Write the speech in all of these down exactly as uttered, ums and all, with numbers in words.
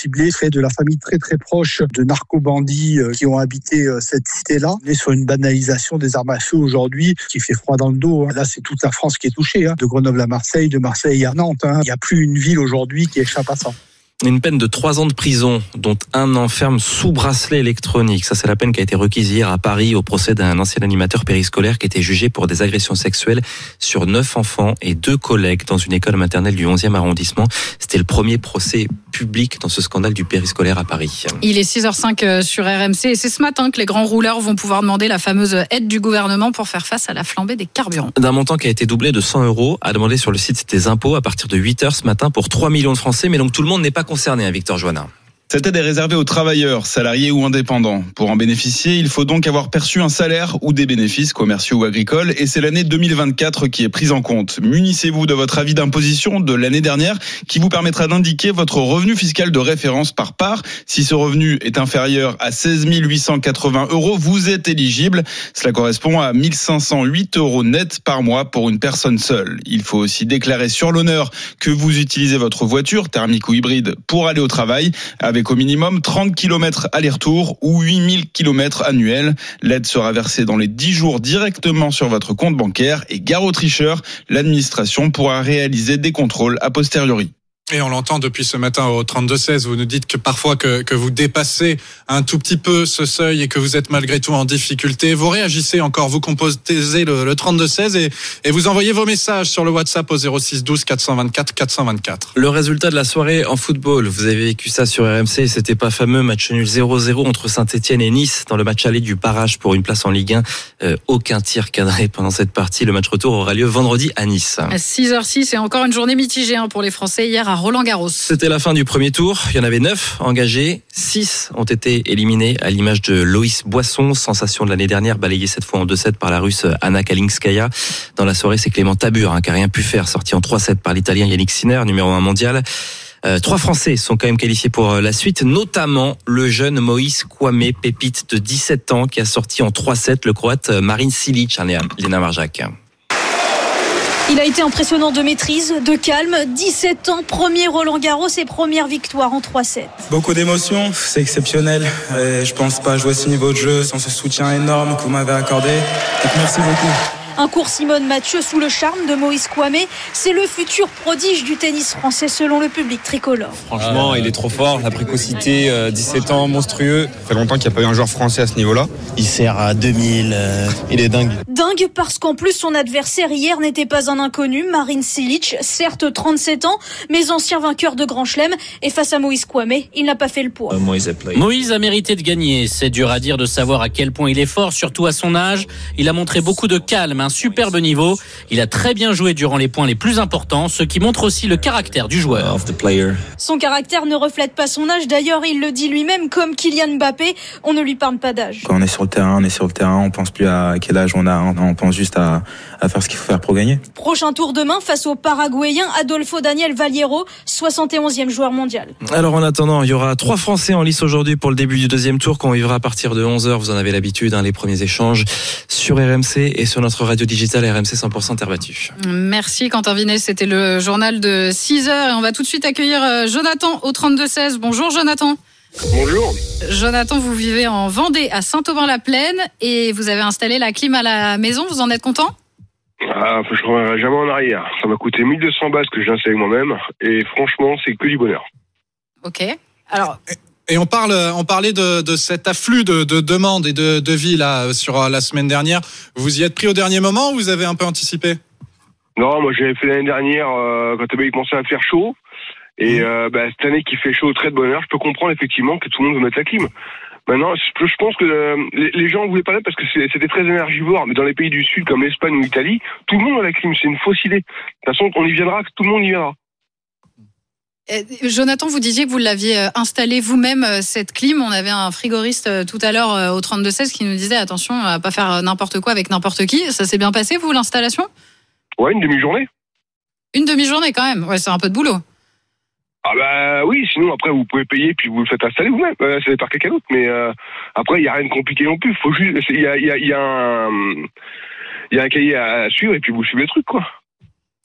ciblé serait de la famille très très proche de narco-bandits qui ont habité cette cité-là. On est sur une banalisation des armes à feu aujourd'hui qui fait froid dans le dos. Là, c'est toute la France qui est touchée, de Grenoble à Marseille, de Marseille à Nantes. Il n'y a plus une ville aujourd'hui qui échappe à ça. Une peine de trois ans de prison, dont un an ferme sous bracelet électronique. Ça, c'est la peine qui a été requise hier à Paris au procès d'un ancien animateur périscolaire qui était jugé pour des agressions sexuelles sur neuf enfants et deux collègues dans une école maternelle du onzième arrondissement. C'était le premier procès public dans ce scandale du périscolaire à Paris. Il est six heures cinq sur R M C et c'est ce matin que les grands rouleurs vont pouvoir demander la fameuse aide du gouvernement pour faire face à la flambée des carburants. D'un montant qui a été doublé de cent euros à demander sur le site des impôts à partir de huit heures ce matin pour trois millions de Français. Mais donc tout le monde n'est pas concerné, hein, Victor Joannin. Cette aide est réservée aux travailleurs, salariés ou indépendants. Pour en bénéficier, il faut donc avoir perçu un salaire ou des bénéfices commerciaux ou agricoles. Et c'est l'année deux mille vingt-quatre qui est prise en compte. Munissez-vous de votre avis d'imposition de l'année dernière qui vous permettra d'indiquer votre revenu fiscal de référence par part. Si ce revenu est inférieur à seize mille huit cent quatre-vingts euros, vous êtes éligible. Cela correspond à mille cinq cent huit euros net par mois pour une personne seule. Il faut aussi déclarer sur l'honneur que vous utilisez votre voiture, thermique ou hybride, pour aller au travail, avec au minimum trente kilomètres aller-retour ou huit mille kilomètres annuels. L'aide sera versée dans les dix jours directement sur votre compte bancaire et gare aux tricheurs, l'administration pourra réaliser des contrôles a posteriori. Et on l'entend depuis ce matin au trente-deux seize, vous nous dites que parfois que, que vous dépassez un tout petit peu ce seuil et que vous êtes malgré tout en difficulté. Vous réagissez encore, vous composez le, le trente-deux seize et, et vous envoyez vos messages sur le WhatsApp au zéro six douze quatre cent vingt-quatre quatre cent vingt-quatre. Le résultat de la soirée en football, vous avez vécu ça sur R M C, c'était pas fameux, match nul zéro zéro entre Saint-Etienne et Nice dans le match aller du barrage pour une place en Ligue un. Euh, aucun tir cadré pendant cette partie. Le match retour aura lieu vendredi à Nice. À six heures six et encore une journée mitigée pour les Français hier à Roland-Garros. C'était la fin du premier tour. Il y en avait neuf engagés. Six ont été éliminés à l'image de Loïs Boisson, sensation de l'année dernière, balayé cette fois en deux sept par la Russe Anna Kalinskaya. Dans la soirée, c'est Clément Tabur hein, qui n'a rien pu faire, sorti en trois sept par l'Italien Yannick Sinner, numéro un mondial. Euh, trois Français sont quand même qualifiés pour la suite, notamment le jeune Moïse Kouamé, pépite de dix-sept ans, qui a sorti en trois sept le Croate Marin Cilic, hein, Léna Marjac. Il a été impressionnant de maîtrise, de calme. dix-sept ans, premier Roland-Garros et première victoire en trois sept. Beaucoup d'émotions, c'est exceptionnel. Et je pense pas jouer à ce niveau de jeu sans ce soutien énorme que vous m'avez accordé. Donc merci beaucoup. Un cours Simone Mathieu sous le charme de Moïse Kouamé. C'est le futur prodige du tennis français selon le public tricolore. Franchement, euh, il est trop fort. La précocité, euh, dix-sept ans, monstrueux. Ça fait longtemps qu'il n'y a pas eu un joueur français à ce niveau-là. Il sert à deux mille. Euh, il est dingue. Dingue parce qu'en plus, son adversaire hier n'était pas un inconnu. Marin Cilic, certes trente-sept ans, mais ancien vainqueur de Grand Chelem. Et face à Moïse Kouamé, il n'a pas fait le poids. Euh, Moïse, Moïse a mérité de gagner. C'est dur à dire de savoir à quel point il est fort, surtout à son âge. Il a montré beaucoup de calme, un superbe niveau. Il a très bien joué durant les points les plus importants, ce qui montre aussi le caractère du joueur. Son caractère ne reflète pas son âge. D'ailleurs, il le dit lui-même, comme Kylian Mbappé, on ne lui parle pas d'âge. Quand on est sur le terrain, on est sur le terrain, on pense plus à quel âge on a, on pense juste à, à faire ce qu'il faut faire pour gagner. Prochain tour demain face au Paraguayen Adolfo Daniel Valliero, soixante et onzième joueur mondial. Alors en attendant, il y aura trois Français en lice aujourd'hui pour le début du deuxième tour qu'on vivra à partir de onze heures. Vous en avez l'habitude, hein, les premiers échanges sur R M C et sur notre radio digitale R M C cent pour cent Terre battue. Merci Quentin Vinet, c'était le journal de six heures et on va tout de suite accueillir Jonathan au trente-deux seize. Bonjour Jonathan. Bonjour. Jonathan, vous vivez en Vendée à Saint-Aubin-la-Plaine et vous avez installé la clim à la maison, vous en êtes content ? Ah, je ne reviendrai jamais en arrière. Ça m'a coûté mille deux cents balles que j'ai installé moi-même et franchement, c'est que du bonheur. Ok. Alors... Et on parle, on parlait de, de cet afflux de, de demandes et de, de vie là sur la semaine dernière. Vous y êtes pris au dernier moment ou vous avez un peu anticipé ? Non, moi j'avais fait l'année dernière euh, quand il commençait à faire chaud. Et euh, bah, cette année qui fait chaud, très de bonheur, je peux comprendre effectivement que tout le monde veut mettre la clim. Maintenant, je pense que euh, les, les gens voulaient pas là parce que c'était très énergivore. Mais dans les pays du Sud comme l'Espagne ou l'Italie, tout le monde a la clim. C'est une fausse idée. De toute façon, on y viendra, tout le monde y viendra. Jonathan, vous disiez que vous l'aviez installé vous-même, cette clim. On avait un frigoriste tout à l'heure au trente-deux seize qui nous disait attention à pas faire n'importe quoi avec n'importe qui. Ça s'est bien passé, vous, l'installation ? Ouais, une demi-journée. Une demi-journée quand même. Ouais, c'est un peu de boulot. Ah bah oui, sinon après vous pouvez payer puis vous le faites installer vous-même. Euh, c'est par quelqu'un d'autre. Mais euh, après il y a rien de compliqué non plus. Faut juste, il y a, il y a, il y a un, il y a un cahier à suivre et puis vous suivez le truc quoi.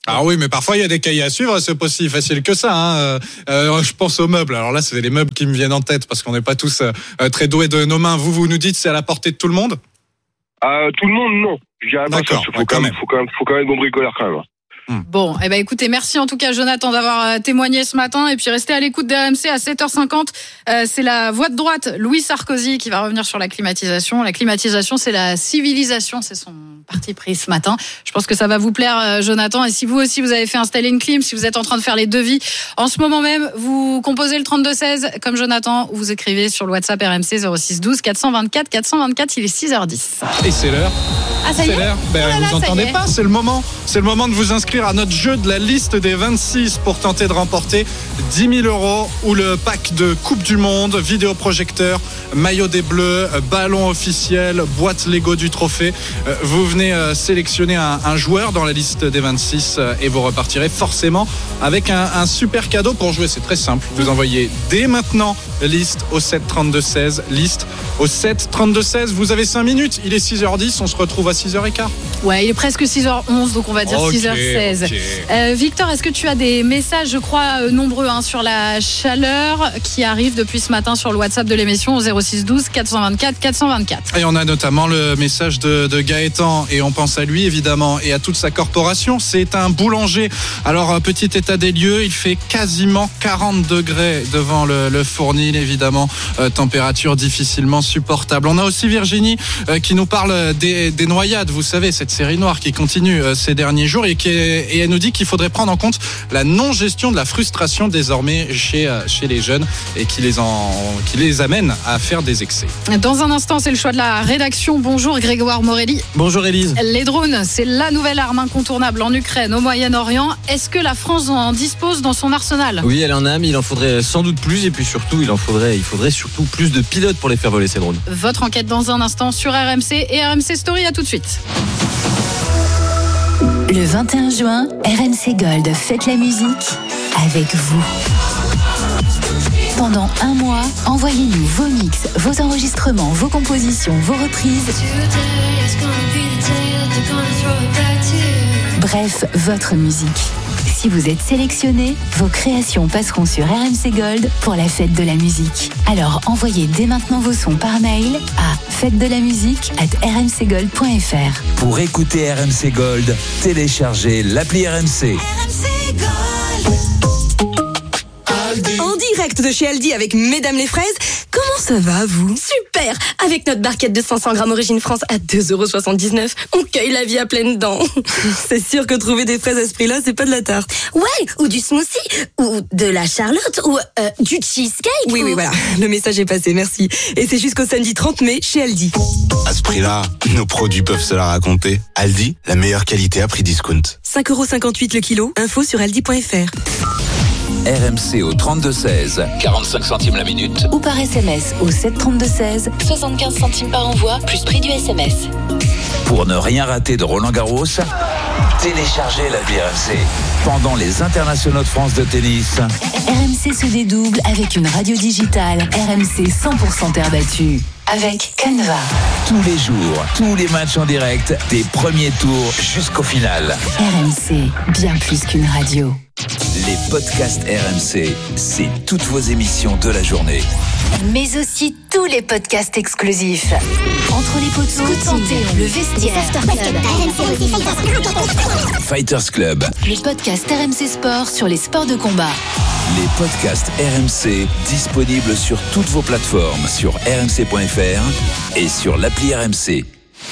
Ah oui, mais parfois il y a des cahiers à suivre, c'est pas si facile que ça. Hein. Euh, euh, je pense aux meubles. Alors là, c'est les meubles qui me viennent en tête parce qu'on n'est pas tous euh, très doués de nos mains. Vous, vous nous dites c'est à la portée de tout le monde ? euh, Tout le monde, non. Je dirais pas ça. D'accord, Faut, ouais, quand quand même, même. faut quand même, faut quand même bon bricoleur quand même. Bon, eh ben écoutez, merci en tout cas Jonathan d'avoir témoigné ce matin et puis restez à l'écoute d'R M C à sept heures cinquante. Euh, c'est la voix de droite, Louis Sarkozy, qui va revenir sur la climatisation. La climatisation, c'est la civilisation, c'est son parti pris ce matin. Je pense que ça va vous plaire, Jonathan. Et si vous aussi vous avez fait installer une clim, si vous êtes en train de faire les devis en ce moment même, vous composez le trente-deux seize comme Jonathan, ou vous écrivez sur le WhatsApp R M C zéro six douze quatre cent vingt-quatre quatre cent vingt-quatre. Il est six heures dix. Et c'est l'heure. Ah ça y est. C'est l'heure. Ben, Oh là là, vous ça y entendez est. pas, c'est le moment. C'est le moment de vous inscrire à notre jeu de la liste des vingt-six pour tenter de remporter dix mille euros ou le pack de Coupe du Monde, vidéoprojecteur, maillot des Bleus, ballon officiel, boîte Lego du trophée. Euh, Vous venez euh, sélectionner un, un joueur dans la liste des vingt-six euh, et vous repartirez forcément avec un, un super cadeau pour jouer. C'est très simple. Vous envoyez dès maintenant liste au sept trente-deux seize. Liste au sept trente-deux seize. Vous avez cinq minutes. Il est six heures dix. On se retrouve à six heures quinze. Ouais, il est presque six heures onze, donc on va dire Ok, six heures seize. ok. Euh, Victor, est-ce que tu as des messages, je crois, euh, nombreux hein, sur la chaleur qui arrivent depuis ce matin sur le WhatsApp de l'émission au zéro six douze quatre cent vingt-quatre quatre cent vingt-quatre. Et on a notamment le message de, de Gaëtan, et on pense à lui évidemment et à toute sa corporation. C'est un boulanger. Alors, un petit état des lieux, il fait quasiment quarante degrés devant le, le fournil, évidemment. Euh, température difficilement supportable. On a aussi Virginie euh, qui nous parle des, des noyades. Vous savez, cette série noire qui continue euh, ces derniers jours et, qui est, et elle nous dit qu'il faudrait prendre en compte la non-gestion de la frustration désormais chez, euh, chez les jeunes et qui les, en, qui les amène à faire des excès. Dans un instant, c'est le choix de la rédaction. Bonjour Grégoire Morelli. Bonjour Élise. Les drones, c'est la nouvelle arme incontournable en Ukraine, au Moyen-Orient. Est-ce que la France en dispose dans son arsenal ? Oui, elle en a, mais il en faudrait sans doute plus. Et puis surtout, il en faudrait, il faudrait surtout plus de pilotes pour les faire voler ces drones. Votre enquête dans un instant sur R M C et R M C Story. À tout de suite. Le vingt et un juin, R M C Gold fête la musique avec vous. Pendant un mois, envoyez-nous vos mix, vos enregistrements, vos compositions, vos reprises. Bref, votre musique. Si vous êtes sélectionné, vos créations passeront sur R M C Gold pour la fête de la musique. Alors envoyez dès maintenant vos sons par mail à fête de la musique arobase r m c gold point f r. Pour écouter R M C Gold, téléchargez l'appli R M C. R M C Gold. En direct de chez Aldi avec Mesdames les fraises. Comment ça va, vous ? Super! Avec notre barquette de cinq cents grammes Origine France à deux euros soixante-dix-neuf, on cueille la vie à pleines dents. C'est sûr que trouver des fraises à ce prix-là, c'est pas de la tarte. Ouais, ou du smoothie, ou de la charlotte, ou euh, du cheesecake. Oui, ou... oui, voilà. Le message est passé, merci. Et c'est jusqu'au samedi trente mai chez Aldi. À ce prix-là, nos produits peuvent se la raconter. Aldi, la meilleure qualité à prix discount. cinq euros cinquante-huit le kilo. Info sur aldi point f r. R M C au trente-deux seize, quarante-cinq centimes la minute. Ou par S M S au sept trente-deux seize, soixante-quinze centimes par envoi, plus prix du S M S. Pour ne rien rater de Roland Garros, téléchargez l'appli R M C. Pendant les internationaux de France de tennis, R M C se dédouble avec une radio digitale R M C cent pour cent terre battue. Avec Canva. tous les jours, tous les matchs en direct, des premiers tours jusqu'au final. R M C, bien plus qu'une radio. Les podcasts R M C, c'est toutes vos émissions de la journée. Mais aussi tous les podcasts exclusifs. Entre les poteaux, Santé, le vestiaire, Fighters Club. les podcasts R M C Sport sur les sports de combat. Les podcasts R M C disponibles sur toutes vos plateformes, sur r m c point f r et sur l'appli R M C.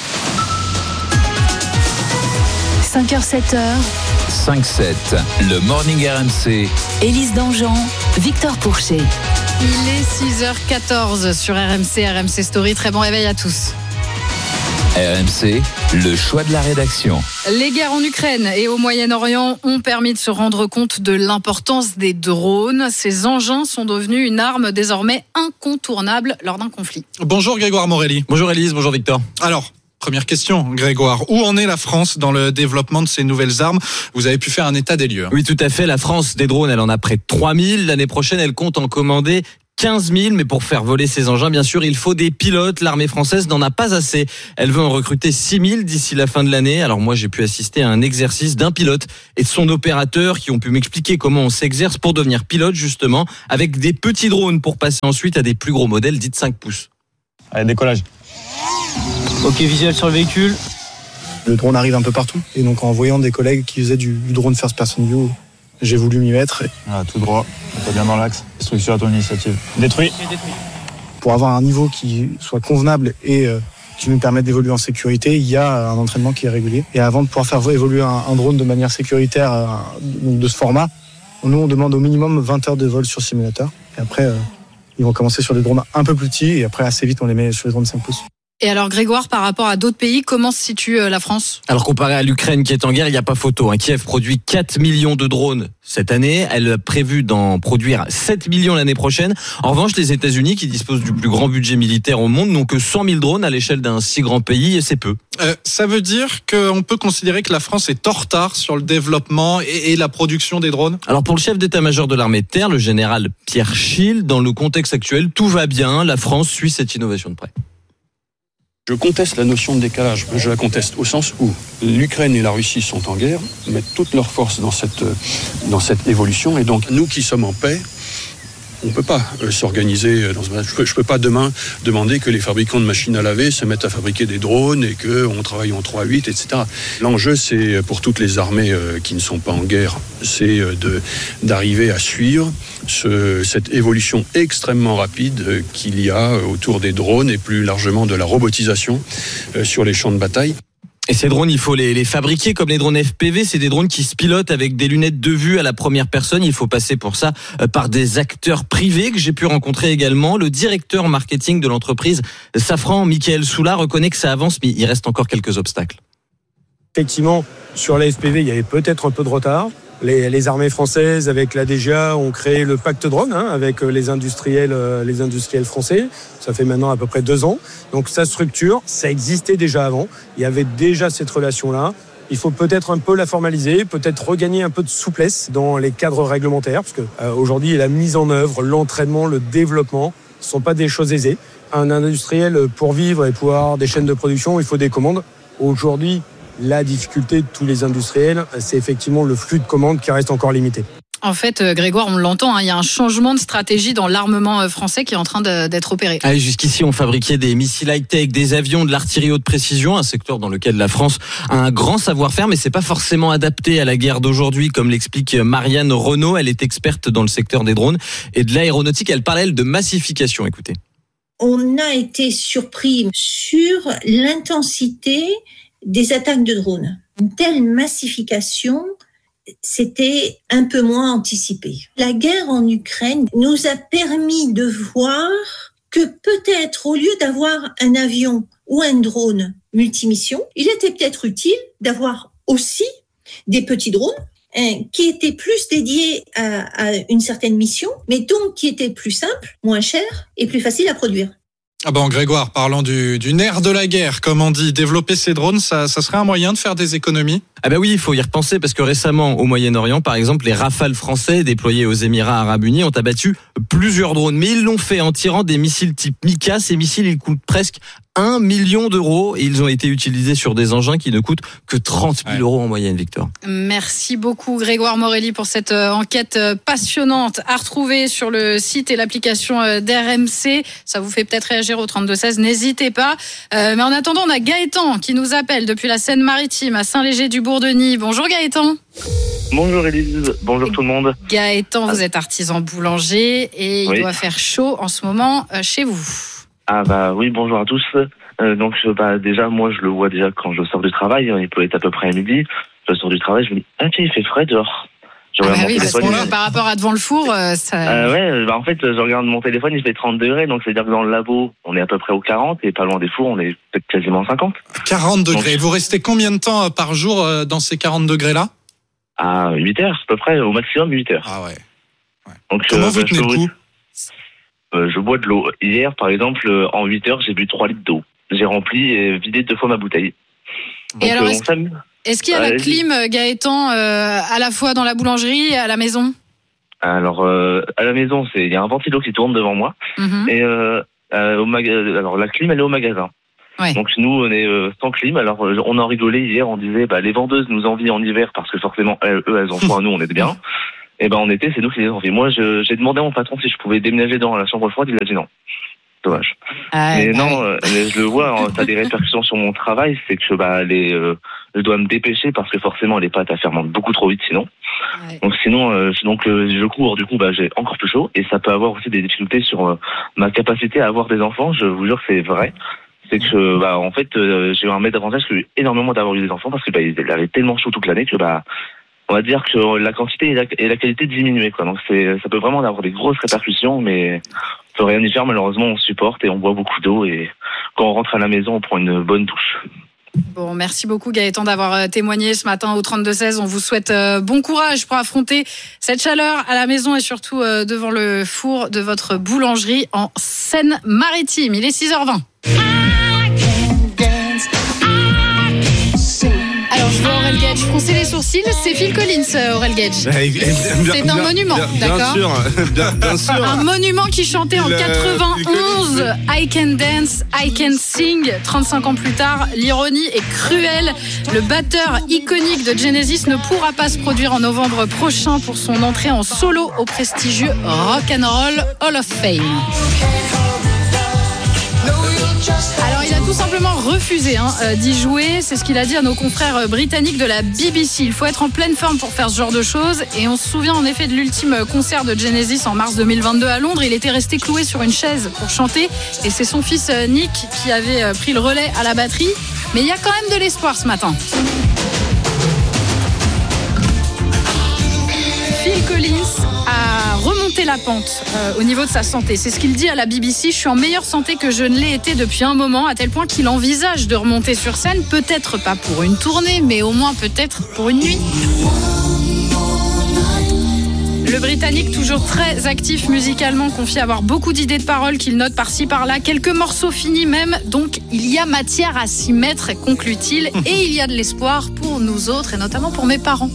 cinq heures sept heures, cinq sept, le Morning R M C. Élise Dangean, Victor Pourchet. Il est six heures quatorze sur R M C, R M C Story. Très bon réveil à tous. R M C, le choix de la rédaction. Les guerres en Ukraine et au Moyen-Orient ont permis de se rendre compte de l'importance des drones. Ces engins sont devenus une arme désormais incontournable lors d'un conflit. Bonjour Grégoire Morelli. Bonjour Élise, bonjour Victor. Alors, première question, Grégoire. Où en est la France dans le développement de ces nouvelles armes ? Vous avez pu faire un état des lieux. Oui, tout à fait. La France, des drones, elle en a près de trois mille. L'année prochaine, elle compte en commander quinze mille, mais pour faire voler ces engins, bien sûr, il faut des pilotes. L'armée française n'en a pas assez. Elle veut en recruter six mille d'ici la fin de l'année. Alors moi, j'ai pu assister à un exercice d'un pilote et de son opérateur qui ont pu m'expliquer comment on s'exerce pour devenir pilote, justement, avec des petits drones pour passer ensuite à des plus gros modèles dits de cinq pouces. Allez, décollage. Ok, visuel sur le véhicule. Le drone arrive un peu partout. Et donc, en voyant des collègues qui faisaient du, du drone first person view, j'ai voulu m'y mettre. Ah, tout droit, t'es bien dans l'axe. Structure à ton initiative. Détruit. Pour avoir un niveau qui soit convenable et euh, qui nous permette d'évoluer en sécurité, il y a un entraînement qui est régulier. Et avant de pouvoir faire évoluer un, un drone de manière sécuritaire, euh, de ce format, nous, on demande au minimum vingt heures de vol sur simulateur. Et après, euh, ils vont commencer sur des drones un peu plus petits et après, assez vite, on les met sur les drones cinq pouces. Et alors Grégoire, par rapport à d'autres pays, comment se situe la France ? Alors comparé à l'Ukraine qui est en guerre, il n'y a pas photo. Kiev produit quatre millions de drones cette année. Elle a prévu d'en produire sept millions l'année prochaine. En revanche, les États-Unis, qui disposent du plus grand budget militaire au monde, n'ont que cent mille drones à l'échelle d'un si grand pays, et c'est peu. Euh, ça veut dire qu'on peut considérer que la France est en retard sur le développement et, et la production des drones ? Alors pour le chef d'état-major de l'armée de terre, le général Pierre Schill, dans le contexte actuel, tout va bien. La France suit cette innovation de près. Je conteste la notion de décalage. Je la conteste au sens où l'Ukraine et la Russie sont en guerre, mettent toutes leurs forces dans cette, dans cette évolution. Et donc, nous qui sommes en paix, on ne peut pas euh, s'organiser. Dans ce... Je ne peux, je peux pas demain demander que les fabricants de machines à laver se mettent à fabriquer des drones et qu'on travaille en trois huit, et cetera. L'enjeu, c'est pour toutes les armées euh, qui ne sont pas en guerre, c'est euh, de, d'arriver à suivre ce, cette évolution extrêmement rapide euh, qu'il y a autour des drones et plus largement de la robotisation euh, sur les champs de bataille. Et ces drones, il faut les, les fabriquer comme les drones F P V. C'est des drones qui se pilotent avec des lunettes de vue à la première personne. Il faut passer pour ça par des acteurs privés que j'ai pu rencontrer également. Le directeur marketing de l'entreprise Safran, Michael Soula, reconnaît que ça avance, mais il reste encore quelques obstacles. Effectivement, sur la F P V, il y avait peut-être un peu de retard. Les, les armées françaises, avec la D G A, ont créé le pacte drone hein, avec les industriels, les industriels français. Ça fait maintenant à peu près deux ans. Donc ça structure, ça existait déjà avant. Il y avait déjà cette relation-là. Il faut peut-être un peu la formaliser, peut-être regagner un peu de souplesse dans les cadres réglementaires, parce que euh, aujourd'hui, la mise en œuvre, l'entraînement, le développement, ne sont pas des choses aisées. Un industriel, pour vivre et pouvoir avoir des chaînes de production, il faut des commandes. Aujourd'hui, la difficulté de tous les industriels, c'est effectivement le flux de commandes qui reste encore limité. En fait, Grégoire, on l'entend, hein, il y a un changement de stratégie dans l'armement français qui est en train de, d'être opéré. Allez, jusqu'ici, on fabriquait des missiles high-tech, des avions, de l'artillerie haute précision, un secteur dans lequel la France a un grand savoir-faire, mais c'est pas forcément adapté à la guerre d'aujourd'hui, comme l'explique Marianne Renaud. Elle est experte dans le secteur des drones et de l'aéronautique. Elle parle, elle, de massification. Écoutez. On a été surpris sur l'intensité des attaques de drones. Une telle massification, c'était un peu moins anticipé. La guerre en Ukraine nous a permis de voir que peut-être au lieu d'avoir un avion ou un drone multimission, il était peut-être utile d'avoir aussi des petits drones hein, qui étaient plus dédiés à, à une certaine mission, mais donc qui étaient plus simples, moins chers et plus faciles à produire. Ah bon, Grégoire, parlant du, du nerf de la guerre, comme on dit, développer ces drones, ça, ça serait un moyen de faire des économies ? Ah bah oui, il faut y repenser parce que récemment, au Moyen-Orient, par exemple, les Rafales français déployés aux Émirats Arabes Unis ont abattu plusieurs drones. Mais ils l'ont fait en tirant des missiles type Mika. Ces missiles, ils coûtent presque un million d'euros et ils ont été utilisés sur des engins qui ne coûtent que trente mille euros en moyenne, Victor. Merci beaucoup Grégoire Morelli pour cette enquête passionnante à retrouver sur le site et l'application d'R M C. Ça vous fait peut-être réagir au trente-deux seize, n'hésitez pas. Euh, mais en attendant, on a Gaëtan qui nous appelle depuis la Seine-Maritime à Saint-Léger-du-Bourdonnais. Bonjour Gaëtan. Bonjour Élise, bonjour tout le monde. Gaëtan, vous êtes artisan boulanger et il oui. doit faire chaud en ce moment chez vous. Ah bah oui, bonjour à tous. Euh, donc bah, déjà, moi je le vois déjà quand je sors du travail, il peut être à peu près à midi, je sors du travail, je me dis, ah tiens, il fait frais dehors. Je ah bah oui, parce que par rapport à devant le four, euh, ça... Euh, ouais, bah en fait, je regarde mon téléphone, il fait trente degrés, donc c'est-à-dire que dans le labo, on est à peu près aux quarante, et pas loin des fours, on est peut-être quasiment cinquante. quarante degrés, donc, vous restez combien de temps par jour dans ces quarante degrés-là ? À huit heures, à peu près, au maximum huit heures. Ah ouais. ouais. Donc, Comment euh, vous bah, tenez le coup ? Euh, je bois de l'eau. Hier, par exemple, euh, en huit heures, j'ai bu trois litres d'eau. J'ai rempli et vidé deux fois ma bouteille. Donc, et alors, euh, est-ce, est-ce qu'il y a euh, la clim, Gaëtan, euh, à la fois dans la boulangerie et à la maison ? Alors, euh, à la maison, c'est il y a un ventilo qui tourne devant moi. Mhm. Et euh, euh, au maga- alors, la clim, elle est au magasin. Ouais. Donc, nous, on est euh, sans clim. Alors, euh, on en rigolait hier. On disait, bah, les vendeuses nous envient en hiver parce que forcément, elles, eux, elles ont froid. Nous, on est bien. Et ben, en été, c'est nous qui les envient. Moi, je, j'ai demandé à mon patron si je pouvais déménager dans la chambre froide. Il a dit non. Dommage. Ah, mais bah non, oui. euh, mais je le vois, hein, ça a des répercussions sur mon travail, c'est que bah, les, euh, je dois me dépêcher parce que forcément les pâtes elles fermentent beaucoup trop vite sinon. Ouais. Donc sinon, euh, donc euh, je cours, du coup bah, j'ai encore plus chaud et ça peut avoir aussi des difficultés sur euh, ma capacité à avoir des enfants. Je vous jure, c'est vrai. C'est que bah en fait euh, j'ai eu un mètre d'avantage, j'ai eu énormément d'avoir eu des enfants parce que bah, il avait tellement chaud toute l'année que bah on va dire que la quantité et la, et la qualité diminuaient quoi. Donc c'est ça peut vraiment avoir des grosses répercussions, mais on peut rien y faire, malheureusement on supporte et on boit beaucoup d'eau et quand on rentre à la maison on prend une bonne douche. Bon, merci beaucoup Gaëtan d'avoir euh, témoigné ce matin au trente-deux seize. On vous souhaite euh, bon courage pour affronter cette chaleur à la maison et surtout euh, devant le four de votre boulangerie en Seine-Maritime. Il est six heures vingt. Alors, je vois Aurel Gage froncer les sourcils. C'est Phil Collins, euh, Aurel Gage. C'est un monument, bien, bien d'accord sûr, bien, bien sûr. Un monument qui chantait en Le- quatre-vingt-onze I Can Dance, I Can Sing. trente-cinq ans plus tard, l'ironie est cruelle. Le batteur iconique de Genesis ne pourra pas se produire en novembre prochain pour son entrée en solo au prestigieux Rock and Roll Hall of Fame. Alors il a tout simplement refusé hein, euh, d'y jouer, c'est ce qu'il a dit à nos confrères euh, britanniques de la B B C. Il faut être en pleine forme pour faire ce genre de choses et on se souvient en effet de l'ultime concert de Genesis en mars deux mille vingt-deux à Londres. Il était resté cloué sur une chaise pour chanter et c'est son fils euh, Nick qui avait euh, pris le relais à la batterie. Mais il y a quand même de l'espoir ce matin. Phil Collins a remonté la pente euh, au niveau de sa santé. C'est ce qu'il dit à la B B C. Je suis en meilleure santé que je ne l'ai été depuis un moment, à tel point qu'il envisage de remonter sur scène. Peut-être pas pour une tournée, mais au moins peut-être pour une nuit. Le Britannique, toujours très actif musicalement, confie avoir beaucoup d'idées de paroles qu'il note par-ci par-là. Quelques morceaux finis même, donc il y a matière à s'y mettre, conclut-il. Et il y a de l'espoir pour nous autres, et notamment pour mes parents,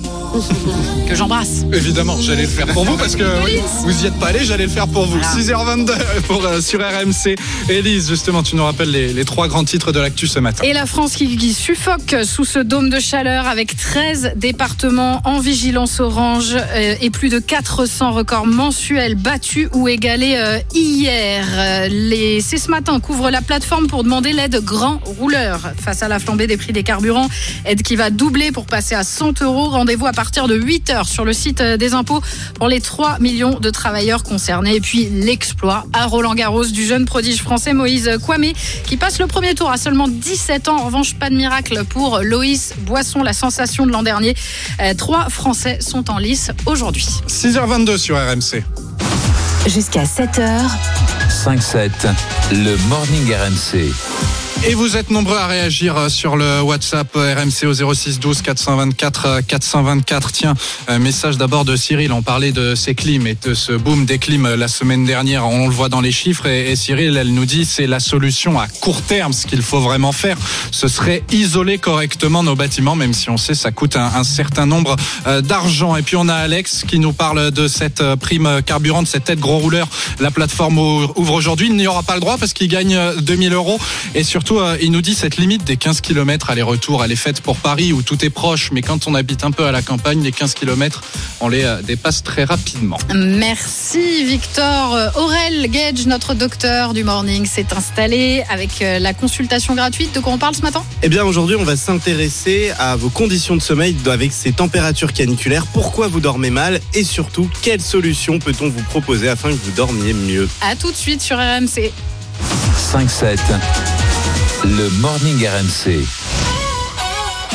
que j'embrasse. Évidemment, j'allais le faire pour vous parce que oui, vous y êtes pas allé, j'allais le faire pour vous. Voilà. six heures vingt-deux pour, euh, sur R M C. Élise, justement, tu nous rappelles les, les trois grands titres de l'actu ce matin. Et la France qui, qui suffoque sous ce dôme de chaleur avec treize départements en vigilance orange euh, et plus de quatre cents records mensuels battus ou égalés euh, hier. Euh, Les C ce matin couvre la plateforme pour demander l'aide grand rouleur face à la flambée des prix des carburants. Aide qui va doubler pour passer à cent euros. Rendez-vous à partir de huit heures sur le site des impôts pour les trois millions de travailleurs concernés. Et puis l'exploit à Roland-Garros du jeune prodige français Moïse Kouamé qui passe le premier tour à seulement dix-sept ans. En revanche, pas de miracle pour Loïs Boisson, la sensation de l'an dernier. Euh, trois Français sont en lice aujourd'hui. six heures vingt-deux sur R M C. Jusqu'à sept heures. cinq sept, le Morning R M C. Et vous êtes nombreux à réagir sur le WhatsApp R M C au zéro six douze quatre cent vingt-quatre quatre cent vingt-quatre. Tiens, un message d'abord de Cyril. On parlait de ces clims et de ce boom des clims la semaine dernière. On le voit dans les chiffres. Et, et Cyril, elle nous dit c'est la solution à court terme. Ce qu'il faut vraiment faire, ce serait isoler correctement nos bâtiments, même si on sait ça coûte un, un certain nombre euh, d'argent. Et puis on a Alex qui nous parle de cette euh, prime carburante, cette aide gros rouleur. La plateforme ouvre aujourd'hui. Il n'y aura pas le droit parce qu'il gagne deux mille euros. Et surtout, il nous dit cette limite des quinze kilomètres aller-retour, elle est faite pour Paris où tout est proche, mais quand on habite un peu à la campagne, les quinze kilomètres, on les dépasse très rapidement. Merci Victor. Aurel Gage, notre docteur du morning, s'est installé avec la consultation gratuite. De quoi on parle ce matin ? Eh bien aujourd'hui on va s'intéresser à vos conditions de sommeil avec ces températures caniculaires, pourquoi vous dormez mal et surtout quelles solutions peut-on vous proposer afin que vous dormiez mieux. À tout de suite sur R M C. cinq sept, le Morning R M C.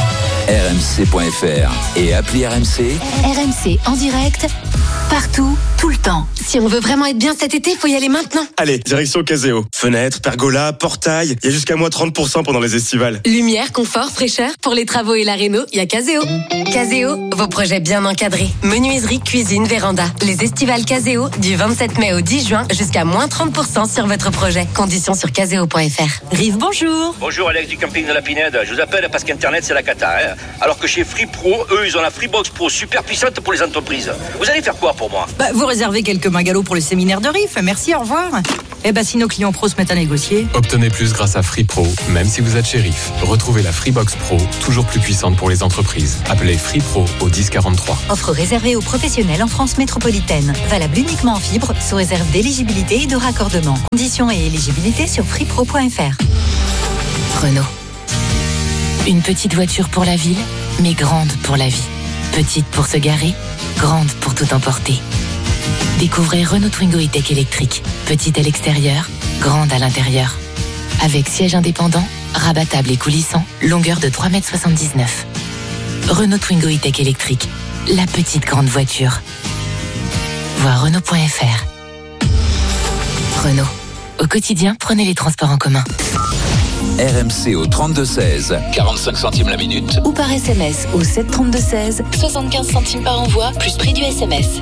R M C point F R et appli R M C. R M C en direct, partout, tout le temps. Si on veut vraiment être bien cet été, faut y aller maintenant. Allez, direction Caseo. Fenêtres, pergola, portail, il y a jusqu'à moins trente pour cent pendant les estivales. Lumière, confort, fraîcheur. Pour les travaux et la réno, il y a Caseo. Caseo, vos projets bien encadrés. Menuiserie, cuisine, véranda. Les estivales Caseo du vingt-sept mai au dix juin jusqu'à moins trente pour cent sur votre projet. Conditions sur caseo point f r. Rive, bonjour. Bonjour Alex du camping de la Pinède. Je vous appelle parce qu'Internet c'est la cata. Hein. Alors que chez Free Pro, eux ils ont la Freebox Pro super puissante pour les entreprises. Vous allez faire quoi pour moi? Bah, vous réservez quelques bungalows pour le séminaire de R I F. Merci, au revoir. Eh ben, si nos clients pros se mettent à négocier. Obtenez plus grâce à Free Pro, même si vous êtes chez R I F. Retrouvez la Freebox Pro, toujours plus puissante pour les entreprises. Appelez Free Pro au dix quarante-trois. Offre réservée aux professionnels en France métropolitaine. Valable uniquement en fibre, sous réserve d'éligibilité et de raccordement. Conditions et éligibilité sur freepro point f r. Renault. Une petite voiture pour la ville, mais grande pour la vie. Petite pour se garer, grande pour tout emporter. Découvrez Renault Twingo E-Tech électrique. Petite à l'extérieur, grande à l'intérieur. Avec siège indépendant, rabattable et coulissant, longueur de trois mètres soixante-dix-neuf. Renault Twingo E-Tech électrique, la petite grande voiture. Voir Renault point f r. Renault. Au quotidien, prenez les transports en commun. R M C au trente-deux seize, quarante-cinq centimes la minute. Ou par S M S au sept trente-deux seize, soixante-quinze centimes par envoi, plus prix du S M S.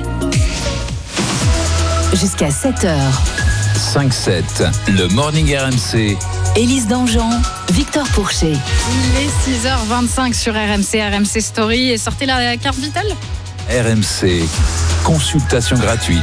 Jusqu'à sept heures. cinq sept, le Morning R M C. Élise Dangean, Victor Pourchet. Il est six heures vingt-cinq sur R M C, R M C Story. Et sortez la carte vitale. R M C, consultation gratuite.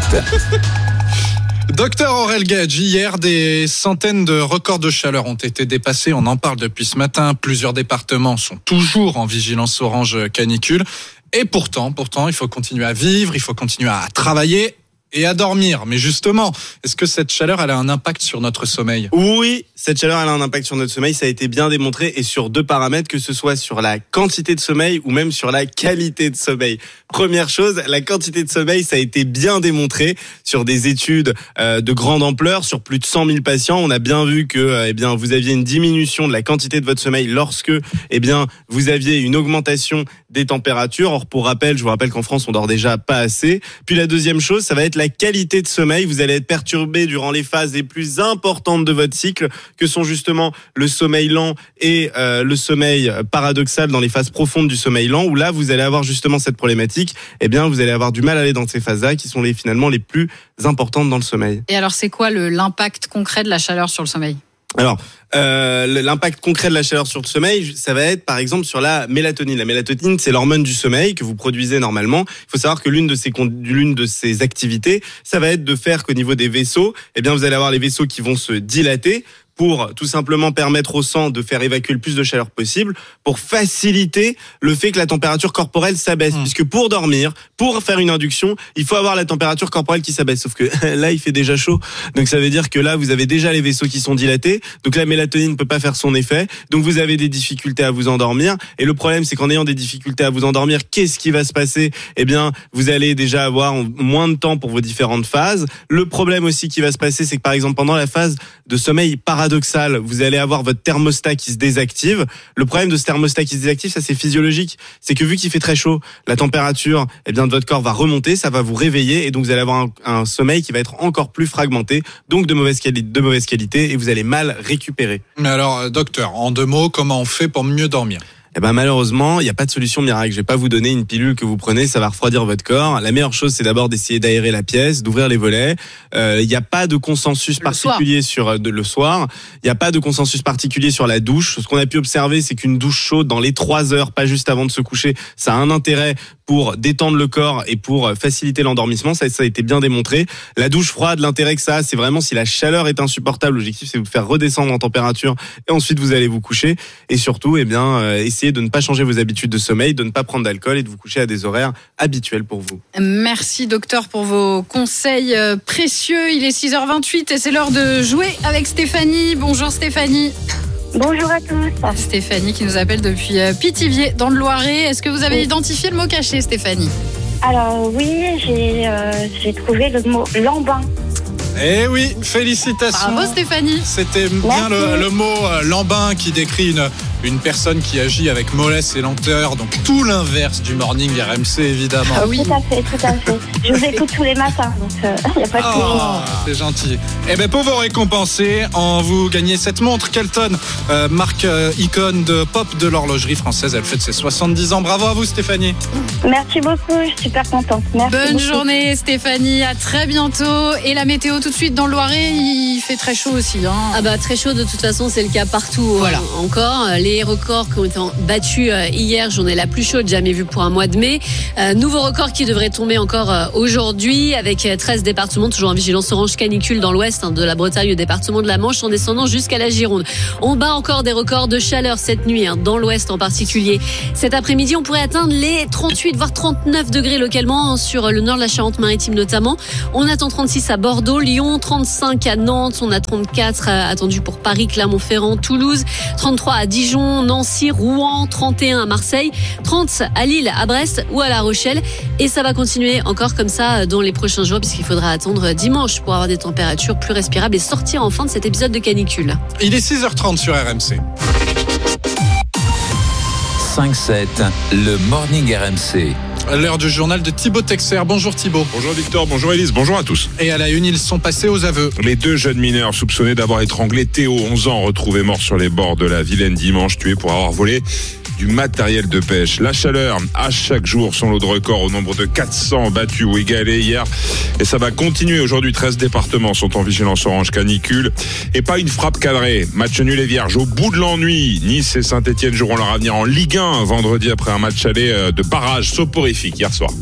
Docteur Aurel Gage, hier, des centaines de records de chaleur ont été dépassés. On en parle depuis ce matin. Plusieurs départements sont toujours en vigilance orange canicule. Et pourtant, pourtant, il faut continuer à vivre, il faut continuer à travailler et à dormir. Mais justement, est-ce que cette chaleur, elle a un impact sur notre sommeil? Oui, cette chaleur, elle a un impact sur notre sommeil. Ça a été bien démontré et sur deux paramètres, que ce soit sur la quantité de sommeil ou même sur la qualité de sommeil. Première chose, la quantité de sommeil, ça a été bien démontré sur des études euh, de grande ampleur, sur plus de cent mille patients. On a bien vu que, euh, eh bien, vous aviez une diminution de la quantité de votre sommeil lorsque, eh bien, vous aviez une augmentation des températures. Or, pour rappel, je vous rappelle qu'en France, on dort déjà pas assez. Puis la deuxième chose, ça va être la qualité de sommeil. Vous allez être perturbé durant les phases les plus importantes de votre cycle, que sont justement le sommeil lent et euh, le sommeil paradoxal dans les phases profondes du sommeil lent, où là, vous allez avoir justement cette problématique. Eh bien, vous allez avoir du mal à aller dans ces phases-là, qui sont les, finalement les plus importantes dans le sommeil. Et alors, c'est quoi le, l'impact concret de la chaleur sur le sommeil? Alors, euh, l'impact concret de la chaleur sur le sommeil, ça va être par exemple sur la mélatonine. La mélatonine, c'est l'hormone du sommeil que vous produisez normalement. Il faut savoir que l'une de ces l'une de ces activités, ça va être de faire qu'au niveau des vaisseaux, eh bien, vous allez avoir les vaisseaux qui vont se dilater pour tout simplement permettre au sang de faire évacuer le plus de chaleur possible, pour faciliter le fait que la température corporelle s'abaisse. Mmh. Puisque pour dormir, pour faire une induction, il faut avoir la température corporelle qui s'abaisse. Sauf que là, il fait déjà chaud. Donc ça veut dire que là, vous avez déjà les vaisseaux qui sont dilatés. Donc la mélatonine ne peut pas faire son effet. Donc vous avez des difficultés à vous endormir. Et le problème, c'est qu'en ayant des difficultés à vous endormir, qu'est-ce qui va se passer? Eh bien, vous allez déjà avoir moins de temps pour vos différentes phases. Le problème aussi qui va se passer, c'est que par exemple, pendant la phase de sommeil paradoxal, vous allez avoir votre thermostat qui se désactive. Le problème de ce thermostat qui se désactive, ça c'est physiologique. C'est que vu qu'il fait très chaud, la température, eh bien, de votre corps va remonter, ça va vous réveiller et donc vous allez avoir un, un sommeil qui va être encore plus fragmenté, donc de mauvaise qualité, de mauvaise qualité et vous allez mal récupérer. Mais alors, docteur, en deux mots, comment on fait pour mieux dormir? Eh ben malheureusement, il n'y a pas de solution miracle. Je vais pas vous donner une pilule que vous prenez, ça va refroidir votre corps. La meilleure chose, c'est d'abord d'essayer d'aérer la pièce, d'ouvrir les volets. Euh, il n'y a pas de consensus le particulier soir. sur de, le soir. Il n'y a pas de consensus particulier sur la douche. Ce qu'on a pu observer, c'est qu'une douche chaude dans les trois heures, pas juste avant de se coucher, ça a un intérêt pour détendre le corps et pour faciliter l'endormissement. Ça, ça a été bien démontré. La douche froide, l'intérêt que ça a, c'est vraiment si la chaleur est insupportable. L'objectif, c'est de vous faire redescendre en température et ensuite vous allez vous coucher. Et surtout, eh bien, euh, essayez de ne pas changer vos habitudes de sommeil, de ne pas prendre d'alcool et de vous coucher à des horaires habituels pour vous. Merci docteur pour vos conseils précieux. Il est six heures vingt-huit et c'est l'heure de jouer avec Stéphanie. Bonjour Stéphanie. Bonjour à tous. Stéphanie qui nous appelle depuis Pithiviers dans le Loiret. Est-ce que vous avez oui. identifié le mot caché, Stéphanie? Alors oui, j'ai, euh, j'ai trouvé le mot lambin. Eh oui, félicitations. Bravo Stéphanie. C'était bien le, le mot euh, lambin qui décrit une, une personne qui agit avec mollesse et lenteur, donc tout l'inverse du morning R M C évidemment. Ah oui. Tout à fait, tout à fait. Je vous écoute tous les matins, donc il euh, n'y a pas de oh, c'est gentil. Eh bien, pour vous récompenser, on vous gagnez cette montre Kelton, euh, marque euh, icône de pop de l'horlogerie française. Elle fête ses soixante-dix ans. Bravo à vous, Stéphanie. Merci beaucoup, je suis super contente. Merci Bonne beaucoup. journée, Stéphanie. À très bientôt. Et la météo tout de suite dans le Loiret, il fait très chaud aussi. Hein. Ah bah très chaud de toute façon, c'est le cas partout. Voilà. euh, encore. Les records qui ont été battus euh, hier, journée la plus chaude jamais vue pour un mois de mai. Euh, nouveau record qui devrait tomber encore euh, aujourd'hui avec treize départements toujours en vigilance orange canicule dans l'ouest hein, de la Bretagne au département de la Manche en descendant jusqu'à la Gironde. On bat encore des records de chaleur cette nuit hein, dans l'ouest en particulier. Cet après-midi, on pourrait atteindre les trente-huit voire trente-neuf degrés localement hein, sur le nord de la Charente-Maritime notamment. On attend trente-six à Bordeaux, Lyon, trente-cinq à Nantes, on a trente-quatre euh, attendu pour Paris, Clermont-Ferrand, Toulouse, trente-trois à Dijon, Nancy, Rouen, trente et un à Marseille, trente à Lille, à Brest ou à La Rochelle. Et ça va continuer encore comme ça dans les prochains jours puisqu'il faudra attendre dimanche pour avoir des températures plus respirables et sortir enfin de cet épisode de canicule. Il est six heures trente sur R M C. cinq sept, le Morning R M C. L'heure du journal de Thibaut Texer. Bonjour Thibaut. Bonjour Victor, bonjour Élise, bonjour à tous. Et à la une, ils sont passés aux aveux. Les deux jeunes mineurs soupçonnés d'avoir étranglé Théo, onze ans, retrouvé mort sur les bords de la Vilaine dimanche, tué pour avoir volé du matériel de pêche. La chaleur a chaque jour son lot de records au nombre de quatre cents battus ou égalés hier. Et ça va continuer. Aujourd'hui, treize départements sont en vigilance orange canicule. Et pas une frappe cadrée. Match nul et vierge. Au bout de l'ennui, Nice et Saint-Etienne joueront leur avenir en Ligue un vendredi après un match aller de barrage soporifique hier soir.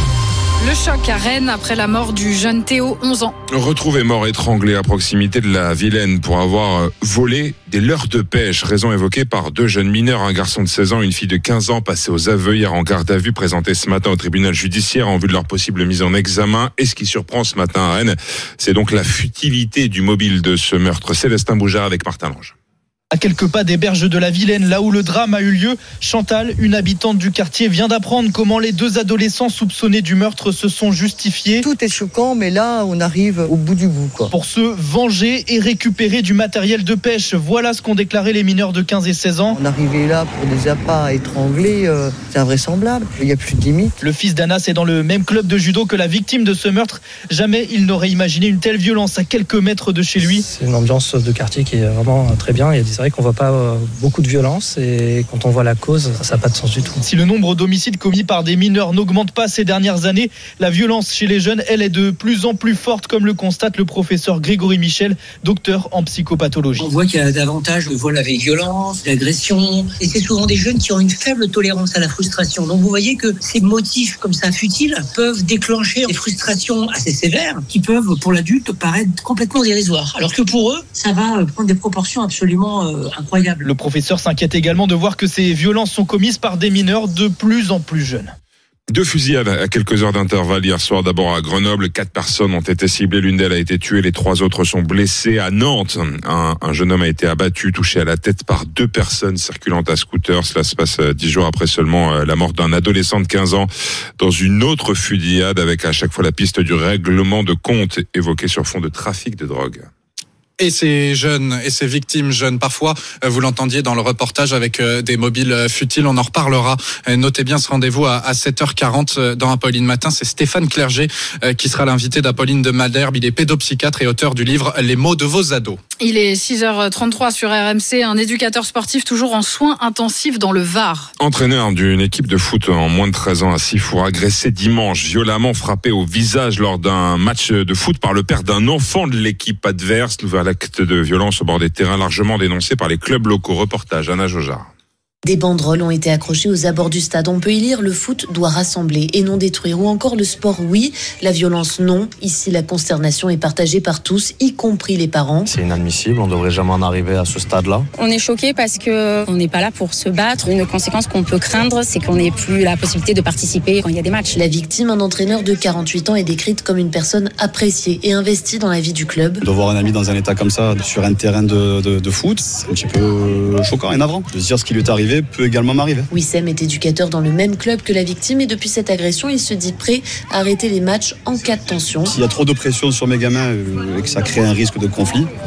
Le choc à Rennes après la mort du jeune Théo, onze ans. Retrouvé mort étranglé à proximité de la Vilaine pour avoir volé des leurres de pêche. Raison évoquée par deux jeunes mineurs, un garçon de seize ans et une fille de quinze ans, passés aux aveux hier en garde à vue, présentés ce matin au tribunal judiciaire en vue de leur possible mise en examen. Et ce qui surprend ce matin à Rennes, c'est donc la futilité du mobile de ce meurtre. Célestin Boujard avec Martin Lange. À quelques pas des berges de la Vilaine, là où le drame a eu lieu, Chantal, une habitante du quartier, vient d'apprendre comment les deux adolescents soupçonnés du meurtre se sont justifiés. Tout est choquant, mais là, on arrive au bout du bout, quoi. Pour se venger et récupérer du matériel de pêche. Voilà ce qu'ont déclaré les mineurs de quinze et seize ans. On arrivait là pour des appâts étranglés, euh, c'est invraisemblable. Il n'y a plus de limite. Le fils d'Anas est dans le même club de judo que la victime de ce meurtre. Jamais il n'aurait imaginé une telle violence à quelques mètres de chez lui. C'est une ambiance de quartier qui est vraiment très bien. Il y a des C'est vrai qu'on voit pas beaucoup de violence et quand on voit la cause, ça n'a pas de sens du tout. Si le nombre d'homicides commis par des mineurs n'augmente pas ces dernières années, la violence chez les jeunes, elle est de plus en plus forte, comme le constate le professeur Grégory Michel, docteur en psychopathologie. On voit qu'il y a davantage de vol avec violence, d'agression, et c'est souvent des jeunes qui ont une faible tolérance à la frustration. Donc vous voyez que ces motifs comme ça futiles peuvent déclencher des frustrations assez sévères qui peuvent pour l'adulte paraître complètement dérisoires. Alors que pour eux, ça va prendre des proportions absolument euh, incroyables. Le professeur s'inquiète également de voir que ces violences sont commises par des mineurs de plus en plus jeunes. Deux fusillades à quelques heures d'intervalle hier soir. D'abord à Grenoble, quatre personnes ont été ciblées. L'une d'elles a été tuée, les trois autres sont blessées. À Nantes, un, un jeune homme a été abattu, touché à la tête par deux personnes circulant à scooter. Cela se passe dix jours après seulement la mort d'un adolescent de quinze ans dans une autre fusillade avec à chaque fois la piste du règlement de compte évoquée sur fond de trafic de drogue. Et ces jeunes et ces victimes jeunes, parfois, vous l'entendiez dans le reportage avec des mobiles futiles, on en reparlera. Notez bien ce rendez-vous à sept heures quarante dans Apolline Matin. C'est Stéphane Clerget qui sera l'invité d'Apolline de Malherbe. Il est pédopsychiatre et auteur du livre Les mots de vos ados. Il est six heures trente-trois sur R M C, un éducateur sportif toujours en soins intensifs dans le Var. Entraîneur d'une équipe de foot en moins de treize ans à Sifour, agressé dimanche, violemment frappé au visage lors d'un match de foot par le père d'un enfant de l'équipe adverse. Nouvel acte de violence au bord des terrains largement dénoncé par les clubs locaux. Reportage Anna Jojard. Des banderoles ont été accrochées aux abords du stade. On peut y lire « Le foot doit rassembler et non détruire » ou encore « Le sport, oui, la violence, non ». Ici, la consternation est partagée par tous, y compris les parents. C'est inadmissible, on ne devrait jamais en arriver à ce stade-là. On est choqués parce qu'on n'est pas là pour se battre. Une conséquence qu'on peut craindre, c'est qu'on n'ait plus la possibilité de participer quand il y a des matchs. La victime, un entraîneur de quarante-huit ans, est décrite comme une personne appréciée et investie dans la vie du club. De voir un ami dans un état comme ça, sur un terrain de, de, de foot, c'est un petit peu choquant et navrant. De se dire ce qui lui est arrivé peut également m'arriver. Wissem est éducateur dans le même club que la victime et depuis cette agression, il se dit prêt à arrêter les matchs en cas de tension. S'il y a trop de pression sur mes gamins et que ça crée un risque de conflit,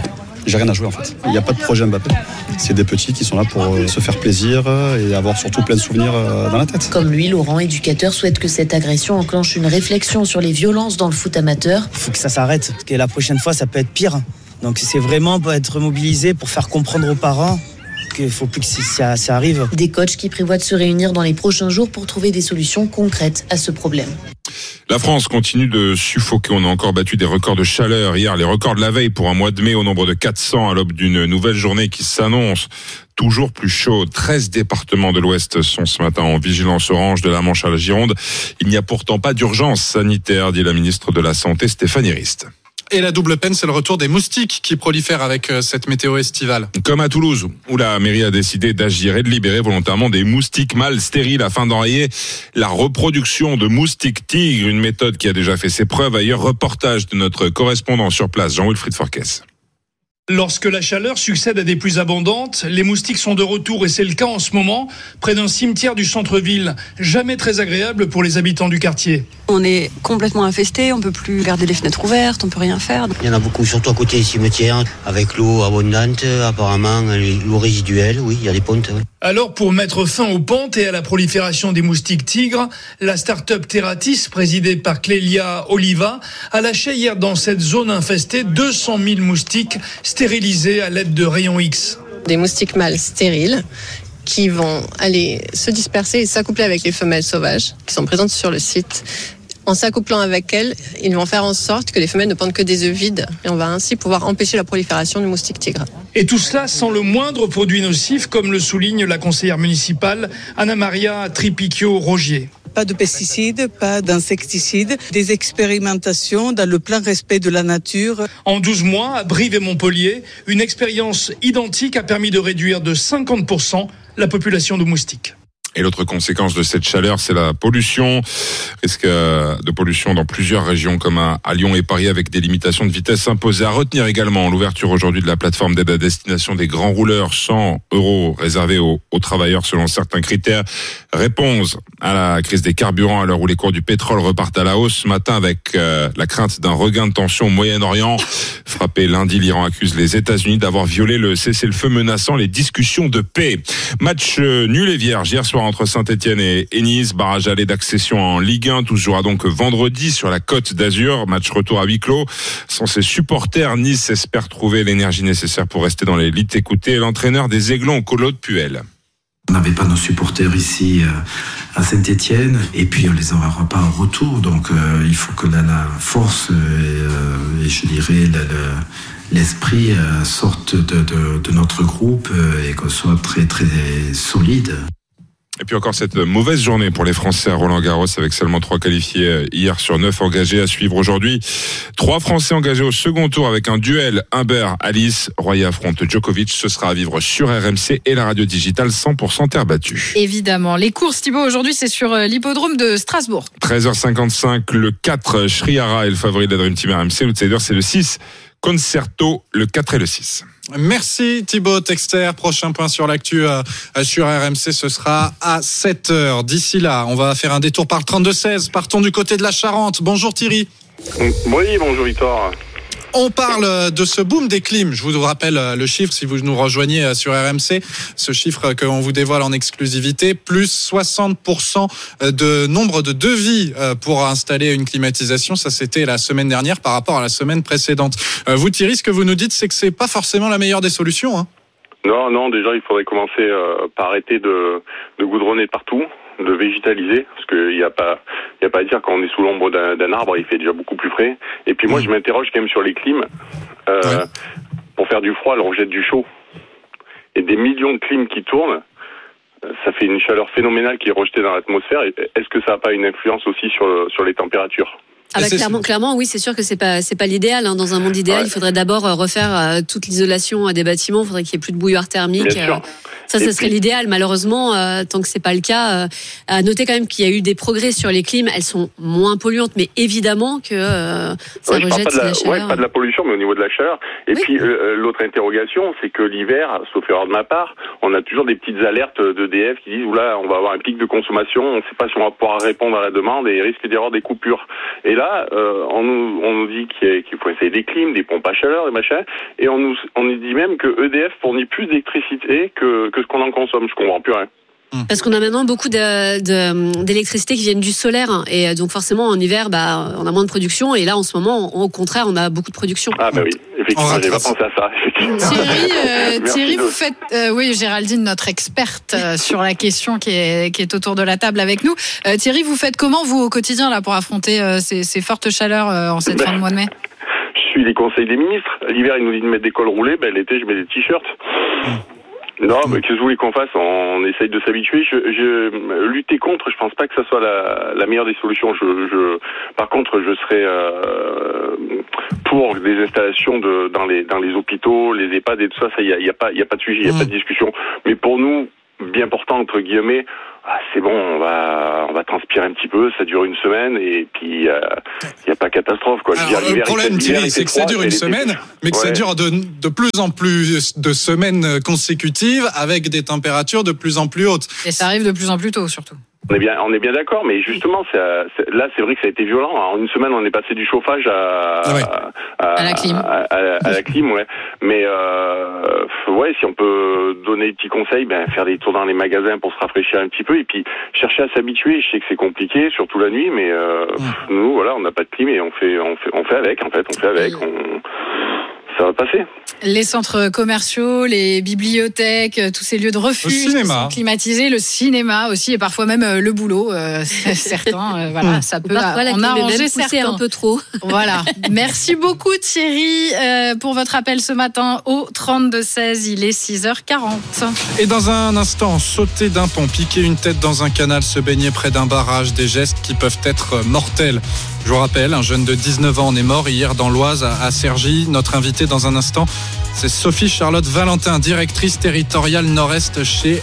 j'ai rien à jouer en fait. Il n'y a pas de projet Mbappé. C'est des petits qui sont là pour se faire plaisir et avoir surtout plein de souvenirs dans la tête. Comme lui, Laurent, éducateur, souhaite que cette agression enclenche une réflexion sur les violences dans le foot amateur. Il faut que ça s'arrête, parce que la prochaine fois, ça peut être pire. Donc c'est vraiment pour être mobilisé, pour faire comprendre aux parents qu'il ne faut plus que ça, ça arrive. Des coachs qui prévoient de se réunir dans les prochains jours pour trouver des solutions concrètes à ce problème. La France continue de suffoquer. On a encore battu des records de chaleur hier, les records de la veille pour un mois de mai au nombre de quatre cents à l'aube d'une nouvelle journée qui s'annonce toujours plus chaude. treize départements de l'Ouest sont ce matin en vigilance orange, de la Manche à la Gironde. Il n'y a pourtant pas d'urgence sanitaire, dit la ministre de la Santé Stéphanie Rist. Et la double peine, c'est le retour des moustiques qui prolifèrent avec cette météo estivale. Comme à Toulouse, où la mairie a décidé d'agir et de libérer volontairement des moustiques mâles stériles afin d'enrayer la reproduction de moustiques tigres, une méthode qui a déjà fait ses preuves. Ailleurs, reportage de notre correspondant sur place, Jean-Wilfried Forquès. Lorsque la chaleur succède à des pluies abondantes, les moustiques sont de retour et c'est le cas en ce moment, près d'un cimetière du centre-ville, jamais très agréable pour les habitants du quartier. On est complètement infesté, on peut plus garder les fenêtres ouvertes, on peut rien faire. Il y en a beaucoup, surtout à côté des cimetières, avec l'eau abondante, apparemment, l'eau résiduelle, oui, il y a des pontes. Oui. Alors, pour mettre fin aux pontes et à la prolifération des moustiques tigres, la start-up Terratis, présidée par Clélia Oliva, a lâché hier dans cette zone infestée deux cent mille moustiques stérilisés à l'aide de rayons X. Des moustiques mâles stériles qui vont aller se disperser et s'accoupler avec les femelles sauvages qui sont présentes sur le site. En s'accouplant avec elles, ils vont faire en sorte que les femelles ne pondent que des œufs vides et on va ainsi pouvoir empêcher la prolifération du moustique tigre. Et tout cela sans le moindre produit nocif, comme le souligne la conseillère municipale Anna Maria Tripicchio-Rogier. Pas de pesticides, pas d'insecticides, des expérimentations dans le plein respect de la nature. En douze mois, à Brive et Montpellier, une expérience identique a permis de réduire de cinquante pour cent la population de moustiques. Et l'autre conséquence de cette chaleur, c'est la pollution. Risque de pollution dans plusieurs régions comme à Lyon et Paris avec des limitations de vitesse imposées. À retenir également l'ouverture aujourd'hui de la plateforme d'aide à destination des grands rouleurs, cent euros réservés aux, aux travailleurs selon certains critères. Réponse à la crise des carburants à l'heure où les cours du pétrole repartent à la hausse. Ce matin avec euh, la crainte d'un regain de tension au Moyen-Orient. Frappé lundi, l'Iran accuse les États-Unis d'avoir violé le cessez-le-feu menaçant les discussions de paix. Match euh, nul et vierge hier soir entre Saint-Etienne et Nice, barrage aller d'accession en Ligue un, tout se jouera donc vendredi sur la Côte d'Azur, match retour à huis clos. Sans ses supporters, Nice espère trouver l'énergie nécessaire pour rester dans l'élite. Écoutez l'entraîneur des Aiglons, Claude Puel. On n'avait pas nos supporters ici à Saint-Etienne et puis on les aura pas en retour, donc euh, il faut que la, la force et, euh, et je dirais la, la, l'esprit euh, sorte de, de, de notre groupe euh, et qu'on soit très très solide. Et puis encore cette mauvaise journée pour les Français à Roland-Garros avec seulement trois qualifiés hier sur neuf engagés à suivre aujourd'hui. Trois Français engagés au second tour avec un duel Humbert-Alice. Roya affronte Djokovic. Ce sera à vivre sur R M C et la radio digitale cent pour cent terre battue. Évidemment. Les courses, Thibaut, aujourd'hui, c'est sur l'hippodrome de Strasbourg. treize heures cinquante-cinq, le quatre, Shriara est le favori de la Dream Team R M C. L'outsider, c'est le six, Concerto, le quatre et le six. Merci Thibaut Texter. Prochain point sur l'actu euh, sur R M C, ce sera à sept heures. D'ici là, on va faire un détour par le trente-deux seize. Partons du côté de la Charente. Bonjour Thierry. Oui, bonjour Victor. On parle de ce boom des clims. Je vous rappelle le chiffre si vous nous rejoignez sur R M C. Ce chiffre qu'on vous dévoile en exclusivité. Plus soixante pour cent de nombre de devis pour installer une climatisation. Ça, c'était la semaine dernière par rapport à la semaine précédente. Vous, Thierry, ce que vous nous dites, c'est que c'est pas forcément la meilleure des solutions, hein. Non, non, déjà, il faudrait commencer euh, par arrêter de, de goudronner partout, de végétaliser, parce qu'il n'y a pas, il y a pas à dire quand on est sous l'ombre d'un, d'un arbre, il fait déjà beaucoup plus frais. Et puis moi, je m'interroge quand même sur les clims. Euh, ouais. Pour faire du froid, alors on jette du chaud. Et des millions de clims qui tournent, ça fait une chaleur phénoménale qui est rejetée dans l'atmosphère. Est-ce que ça n'a pas une influence aussi sur, sur les températures ? Ah bah clairement, clairement, oui, c'est sûr que c'est pas, c'est pas l'idéal. Hein. Dans un monde idéal, ouais. Il faudrait d'abord refaire euh, toute l'isolation des bâtiments. Il faudrait qu'il y ait plus de bouilloire thermique. Bien sûr. Euh, Ça, ça serait l'idéal. Malheureusement, euh, tant que c'est pas le cas, euh, à noter quand même qu'il y a eu des progrès sur les clims. Elles sont moins polluantes, mais évidemment que euh, ça ouais, rejette pas de la, la chaleur. Ouais, pas de la pollution, mais au niveau de la chaleur. Et oui. puis euh, l'autre interrogation, c'est que l'hiver, sauf erreur de ma part, on a toujours des petites alertes d'E D F qui disent oula, on va avoir un pic de consommation, on ne sait pas si on va pouvoir répondre à la demande et il risque d'y avoir des coupures. Et là, euh, on, nous, on nous dit qu'il, y a, qu'il faut essayer des clims, des pompes à chaleur, des machins, et on nous, on nous dit même que E D F fournit plus d'électricité que, que ce qu'on en consomme. Je comprends plus rien. Parce qu'on a maintenant beaucoup de, de, d'électricité qui viennent du solaire et donc forcément en hiver, bah, on a moins de production et là en ce moment, au contraire, on a beaucoup de production. Ah bah oui, effectivement, j'ai pas pensé à ça. Thierry, euh, Thierry, vous faites, euh, oui, Géraldine, notre experte euh, sur la question qui est qui est autour de la table avec nous. Euh, Thierry, vous faites comment vous au quotidien là pour affronter euh, ces, ces fortes chaleurs euh, en cette ben, fin de mois de mai? Je suis les conseils des ministres. L'hiver, ils nous disent de mettre des cols roulés, ben l'été, je mets des t-shirts. Non, mais qu'est-ce que vous voulez qu'on fasse? On essaye de s'habituer. Je, je, lutter contre, je pense pas que ça soit la, la meilleure des solutions. Je, je, par contre, je serais euh, pour des installations de, dans les dans les hôpitaux, les EHPAD et tout ça. Ça, il y a, y a pas, il y a pas de sujet, il y a mmh. pas de discussion. Mais pour nous, bien portant entre guillemets, ah, c'est bon, on va on va transpirer un petit peu, ça dure une semaine et puis il euh, y a pas catastrophe quoi. Alors, dire, le problème Thierry, c'est que ça dure une semaine, mais que ouais. ça dure de de plus en plus de semaines consécutives avec des températures de plus en plus hautes. Et ça arrive de plus en plus tôt surtout. On est bien, on est bien d'accord, mais justement, c'est, c'est, là, c'est vrai que ça a été violent. En une semaine, on est passé du chauffage à ouais. à, à la clim, à, à, à la clim, ouais. Mais euh, ouais, si on peut donner des petits conseils, ben faire des tours dans les magasins pour se rafraîchir un petit peu, et puis chercher à s'habituer. Je sais que c'est compliqué, surtout la nuit, mais euh, ouais. nous, voilà, on n'a pas de clim et on fait, on fait, on fait avec. En fait, on fait avec. On... Ça va passer. Les centres commerciaux, les bibliothèques, tous ces lieux de refuge sont climatisés, le cinéma aussi, et parfois même le boulot. Euh, certains, euh, voilà, ça peut parfois, on arranger certains un peu trop. Voilà. Merci beaucoup Thierry euh, pour votre appel ce matin au trente-deux seize. Il est six heures quarante. Et dans un instant, sauter d'un pont, piquer une tête dans un canal, se baigner près d'un barrage, des gestes qui peuvent être mortels. Je vous rappelle, un jeune de dix-neuf ans en est mort hier dans l'Oise à Cergy. Notre invitée dans un instant, c'est Sophie Charlotte Valentin, directrice territoriale nord-est chez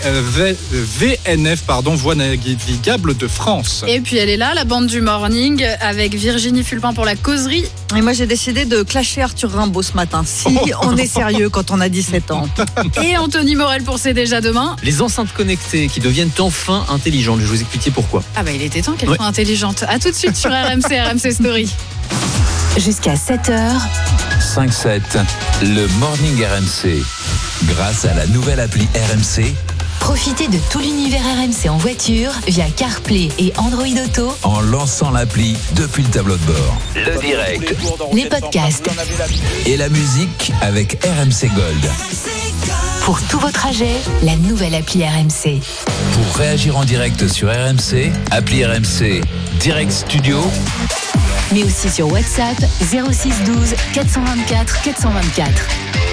V N F, pardon, Voies navigables de France. Et puis elle est là, la bande du morning, avec Virginie Fulpin pour la causerie. Et moi j'ai décidé de clasher Arthur Rimbaud ce matin. Si on est sérieux quand on a dix-sept ans. Et Anthony Morel pour C'est déjà demain. Les enceintes connectées qui deviennent enfin intelligentes. Je vais vous expliquer pourquoi. Ah bah il était temps qu'elles ouais. soient intelligentes. À tout de suite sur R M C, R M C Story. Jusqu'à sept heures. cinq sept, le Morning R M C. Grâce à la nouvelle appli R M C. Profitez de tout l'univers R M C en voiture via CarPlay et Android Auto. En lançant l'appli depuis le tableau de bord. Le direct. Les podcasts. Et la musique avec R M C Gold. Pour tous vos trajets, la nouvelle appli R M C. Pour réagir en direct sur R M C, appli R M C Direct Studio. Mais aussi sur WhatsApp zéro six douze quatre cent vingt-quatre quatre cent vingt-quatre.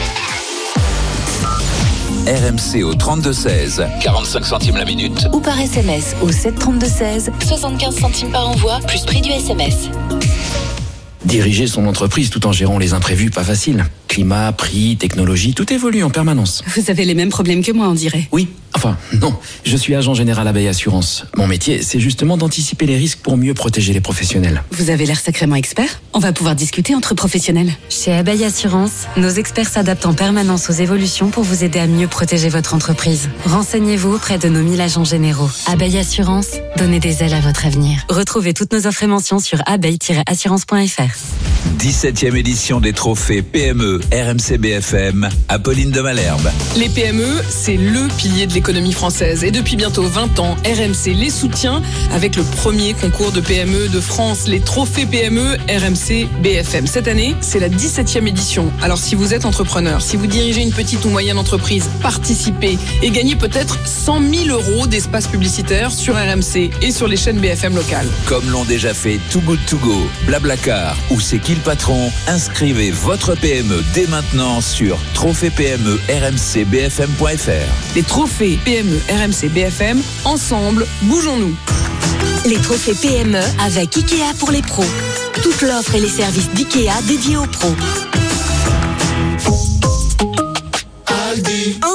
R M C au trente-deux seize, quarante-cinq centimes la minute. Ou par S M S au sept trente-deux seize, soixante-quinze centimes par envoi, plus prix du S M S. Diriger son entreprise tout en gérant les imprévus, pas facile. Climat, prix, technologie, tout évolue en permanence. Vous avez les mêmes problèmes que moi, on dirait. Oui, enfin, non. Je suis agent général Abeille Assurance. Mon métier, c'est justement d'anticiper les risques pour mieux protéger les professionnels. Vous avez l'air sacrément expert. On va pouvoir discuter entre professionnels. Chez Abeille Assurance, nos experts s'adaptent en permanence aux évolutions pour vous aider à mieux protéger votre entreprise. Renseignez-vous auprès de nos mille agents généraux. Abeille Assurance, donnez des ailes à votre avenir. Retrouvez toutes nos offres et mentions sur abeille tiret assurance point f r. dix-septième édition des trophées P M E R M C B F M, Apolline de Malherbe. Les P M E, c'est le pilier de l'économie française. Et depuis bientôt vingt ans, R M C les soutient avec le premier concours de P M E de France, les trophées P M E R M C B F M. Cette année, c'est la dix-septième édition. Alors si vous êtes entrepreneur, si vous dirigez une petite ou moyenne entreprise, participez et gagnez peut-être cent mille euros d'espace publicitaire sur R M C et sur les chaînes B F M locales. Comme l'ont déjà fait Too Good To Go, Blablacar ou C'est qui le patron, inscrivez votre P M E dès maintenant sur trophée P M E R M C B F M point F R. Les trophées P M E R M C B F M, ensemble, bougeons-nous. Les trophées P M E avec Ikea pour les pros. Toute l'offre et les services d'Ikea dédiés aux pros. En direct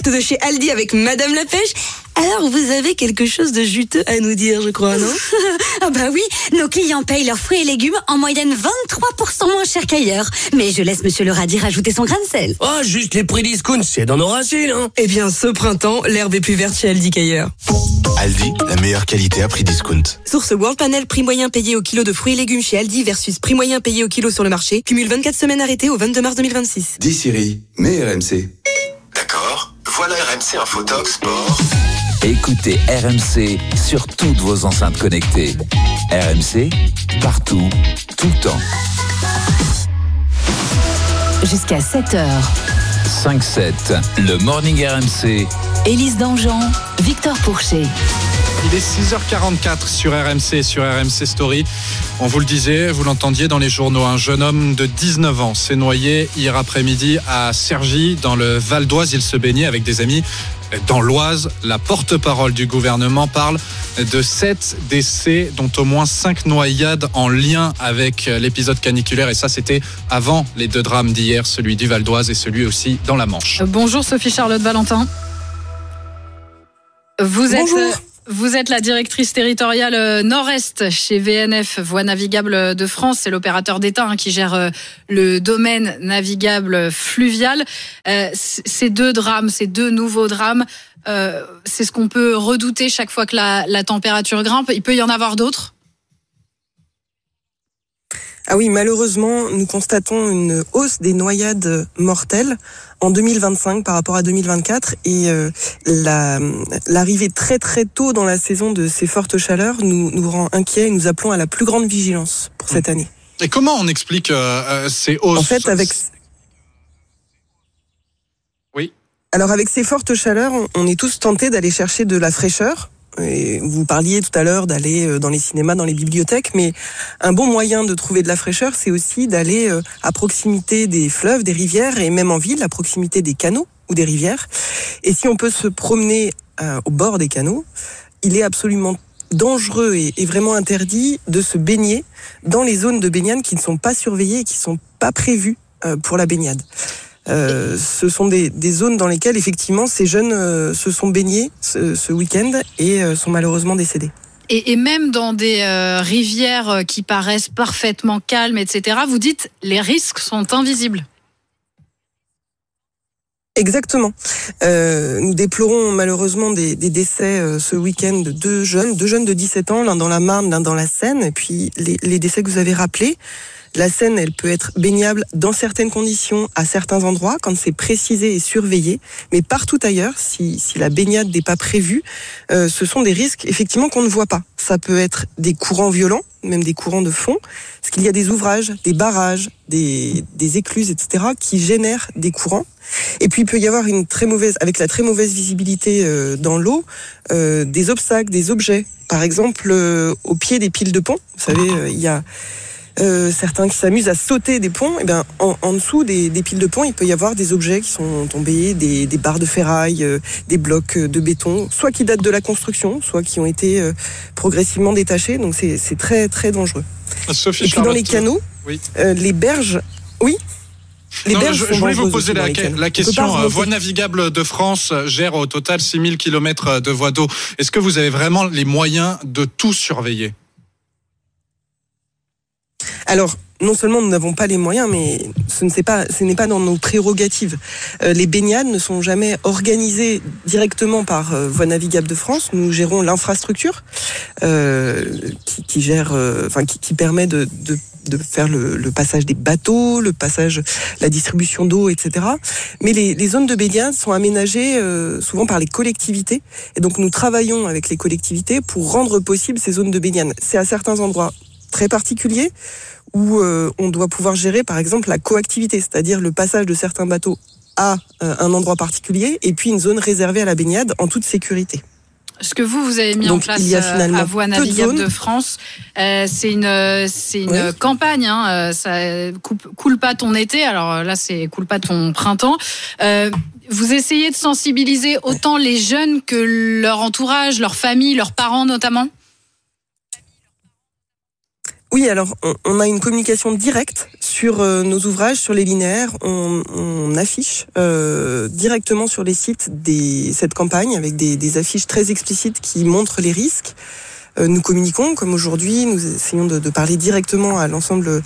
direct de chez Aldi avec Madame la Pêche. Alors, vous avez quelque chose de juteux à nous dire, je crois, non? Ah bah oui, nos clients payent leurs fruits et légumes en moyenne vingt-trois pour cent moins cher qu'ailleurs. Mais je laisse Monsieur le radis rajouter son grain de sel. Oh, juste les prix discount, c'est dans nos racines, hein. Eh bien, ce printemps, l'herbe est plus verte chez Aldi qu'ailleurs. Aldi, la meilleure qualité à prix discount. Source World Panel, prix moyen payé au kilo de fruits et légumes chez Aldi versus prix moyen payé au kilo sur le marché. Cumule vingt-quatre semaines arrêtées au vingt-deux mars deux mille vingt-six. dix Siri, mais R M C. D'accord, voilà R M C Infotalk Sport. Écoutez R M C sur toutes vos enceintes connectées. R M C, partout, tout le temps. Jusqu'à sept heures. cinq sept, le Morning R M C. Élise Dangean, Victor Pourchet. Il est six heures quarante-quatre sur R M C et sur R M C Story. On vous le disait, vous l'entendiez dans les journaux, un jeune homme de dix-neuf ans s'est noyé hier après-midi à Cergy, dans le Val d'Oise. Il se baignait avec des amis dans l'Oise. La porte-parole du gouvernement parle de sept décès, dont au moins cinq noyades en lien avec l'épisode caniculaire. Et ça, c'était avant les deux drames d'hier, celui du Val d'Oise et celui aussi dans la Manche. Bonjour Sophie Charlotte Valentin. Vous Bonjour. êtes... Vous êtes la directrice territoriale Nord-Est chez V N F, Voies Navigables de France. C'est l'opérateur d'État hein, qui gère le domaine navigable fluvial. Euh, ces deux drames, ces deux nouveaux drames, euh, c'est ce qu'on peut redouter chaque fois que la, la température grimpe. Il peut y en avoir d'autres ? Ah oui, malheureusement, nous constatons une hausse des noyades mortelles en deux mille vingt-cinq par rapport à deux mille vingt-quatre et euh, la, l'arrivée très très tôt dans la saison de ces fortes chaleurs nous, nous rend inquiets et nous appelons à la plus grande vigilance pour cette année. Et comment on explique euh, ces hausses ? En fait, avec... Oui. Alors avec ces fortes chaleurs, on est tous tentés d'aller chercher de la fraîcheur. Et vous parliez tout à l'heure d'aller dans les cinémas, dans les bibliothèques, mais un bon moyen de trouver de la fraîcheur, c'est aussi d'aller à proximité des fleuves, des rivières, et même en ville, à proximité des canaux ou des rivières. Et si on peut se promener euh, au bord des canaux, il est absolument dangereux et, et vraiment interdit de se baigner dans les zones de baignade qui ne sont pas surveillées et qui ne sont pas prévues euh, pour la baignade. Euh, ce sont des, des zones dans lesquelles effectivement ces jeunes euh, se sont baignés ce, ce week-end et euh, sont malheureusement décédés. Et, et même dans des euh, rivières qui paraissent parfaitement calmes, et cetera, vous dites les risques sont invisibles. Exactement. Euh, nous déplorons malheureusement des, des décès euh, ce week-end de deux jeunes, deux jeunes de dix-sept ans, l'un dans la Marne, l'un dans la Seine, et puis les, les décès que vous avez rappelés. La Seine, elle peut être baignable dans certaines conditions, à certains endroits, quand c'est précisé et surveillé. Mais partout ailleurs, si, si la baignade n'est pas prévue, euh, ce sont des risques, effectivement, qu'on ne voit pas. Ça peut être des courants violents, même des courants de fond, parce qu'il y a des ouvrages, des barrages, des, des écluses, et cetera, qui génèrent des courants. Et puis, il peut y avoir une très mauvaise, avec la très mauvaise visibilité euh, dans l'eau, euh, des obstacles, des objets. Par exemple, euh, au pied des piles de pont, vous savez, euh, il y a... Euh, certains qui s'amusent à sauter des ponts, et bien en, en dessous des, des piles de ponts, il peut y avoir des objets qui sont tombés, des, des barres de ferraille, euh, des blocs de béton, soit qui datent de la construction, soit qui ont été euh, progressivement détachés. Donc c'est, c'est très très dangereux. Sophie et puis Charlotte, dans les canaux, oui. euh, les berges, oui. Les non, berges je, sont je voulais vous poser la, la question. euh, Voies Navigables de France gère au total six mille kilomètres de voies d'eau. Est-ce que vous avez vraiment les moyens de tout surveiller ? Alors, non seulement nous n'avons pas les moyens, mais ce, ne c'est pas, ce n'est pas dans nos prérogatives. Euh, les baignades ne sont jamais organisées directement par euh, Voies Navigables de France. Nous gérons l'infrastructure euh, qui, qui gère, euh, enfin qui, qui permet de, de, de faire le, le passage des bateaux, le passage, la distribution d'eau, et cetera. Mais les, les zones de baignade sont aménagées euh, souvent par les collectivités, et donc nous travaillons avec les collectivités pour rendre possible ces zones de baignade. C'est à certains endroits très particuliers où euh, on doit pouvoir gérer par exemple la coactivité, c'est-à-dire le passage de certains bateaux à euh, un endroit particulier et puis une zone réservée à la baignade en toute sécurité. Ce que vous, vous avez mis Donc, en place il y a finalement à Voies Navigables de France, euh, c'est une, c'est une oui. campagne, hein, ça coupe, coule pas ton été, alors là c'est coule pas ton printemps. Euh, vous essayez de sensibiliser autant les jeunes que leur entourage, leur famille, leurs parents notamment ? Oui, alors on a une communication directe sur euh, nos ouvrages, sur les linéaires, on, on affiche euh, directement sur les sites des, cette campagne avec des, des affiches très explicites qui montrent les risques. Euh, nous communiquons, comme aujourd'hui, nous essayons de, de parler directement à l'ensemble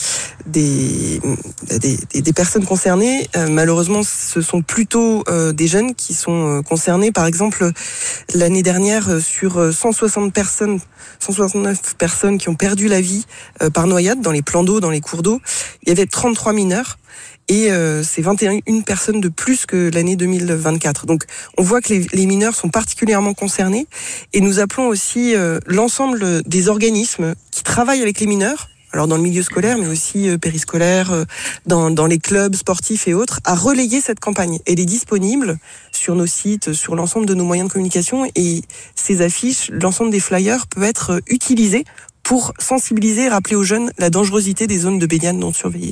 des, des, des, des personnes concernées. Euh, malheureusement, ce sont plutôt euh, des jeunes qui sont euh, concernés. Par exemple, l'année dernière, euh, sur cent soixante personnes, cent soixante-neuf personnes qui ont perdu la vie euh, par noyade dans les plans d'eau, dans les cours d'eau, il y avait trente-trois mineurs. Et euh, c'est vingt et une personnes de plus que l'année deux mille vingt-quatre. Donc on voit que les, les mineurs sont particulièrement concernés et nous appelons aussi euh, l'ensemble des organismes qui travaillent avec les mineurs, alors dans le milieu scolaire mais aussi euh, périscolaire, euh, dans, dans les clubs sportifs et autres, à relayer cette campagne. Elle est disponible sur nos sites, sur l'ensemble de nos moyens de communication et ces affiches, l'ensemble des flyers peut être utilisé pour sensibiliser et rappeler aux jeunes la dangerosité des zones de baignade non surveillées.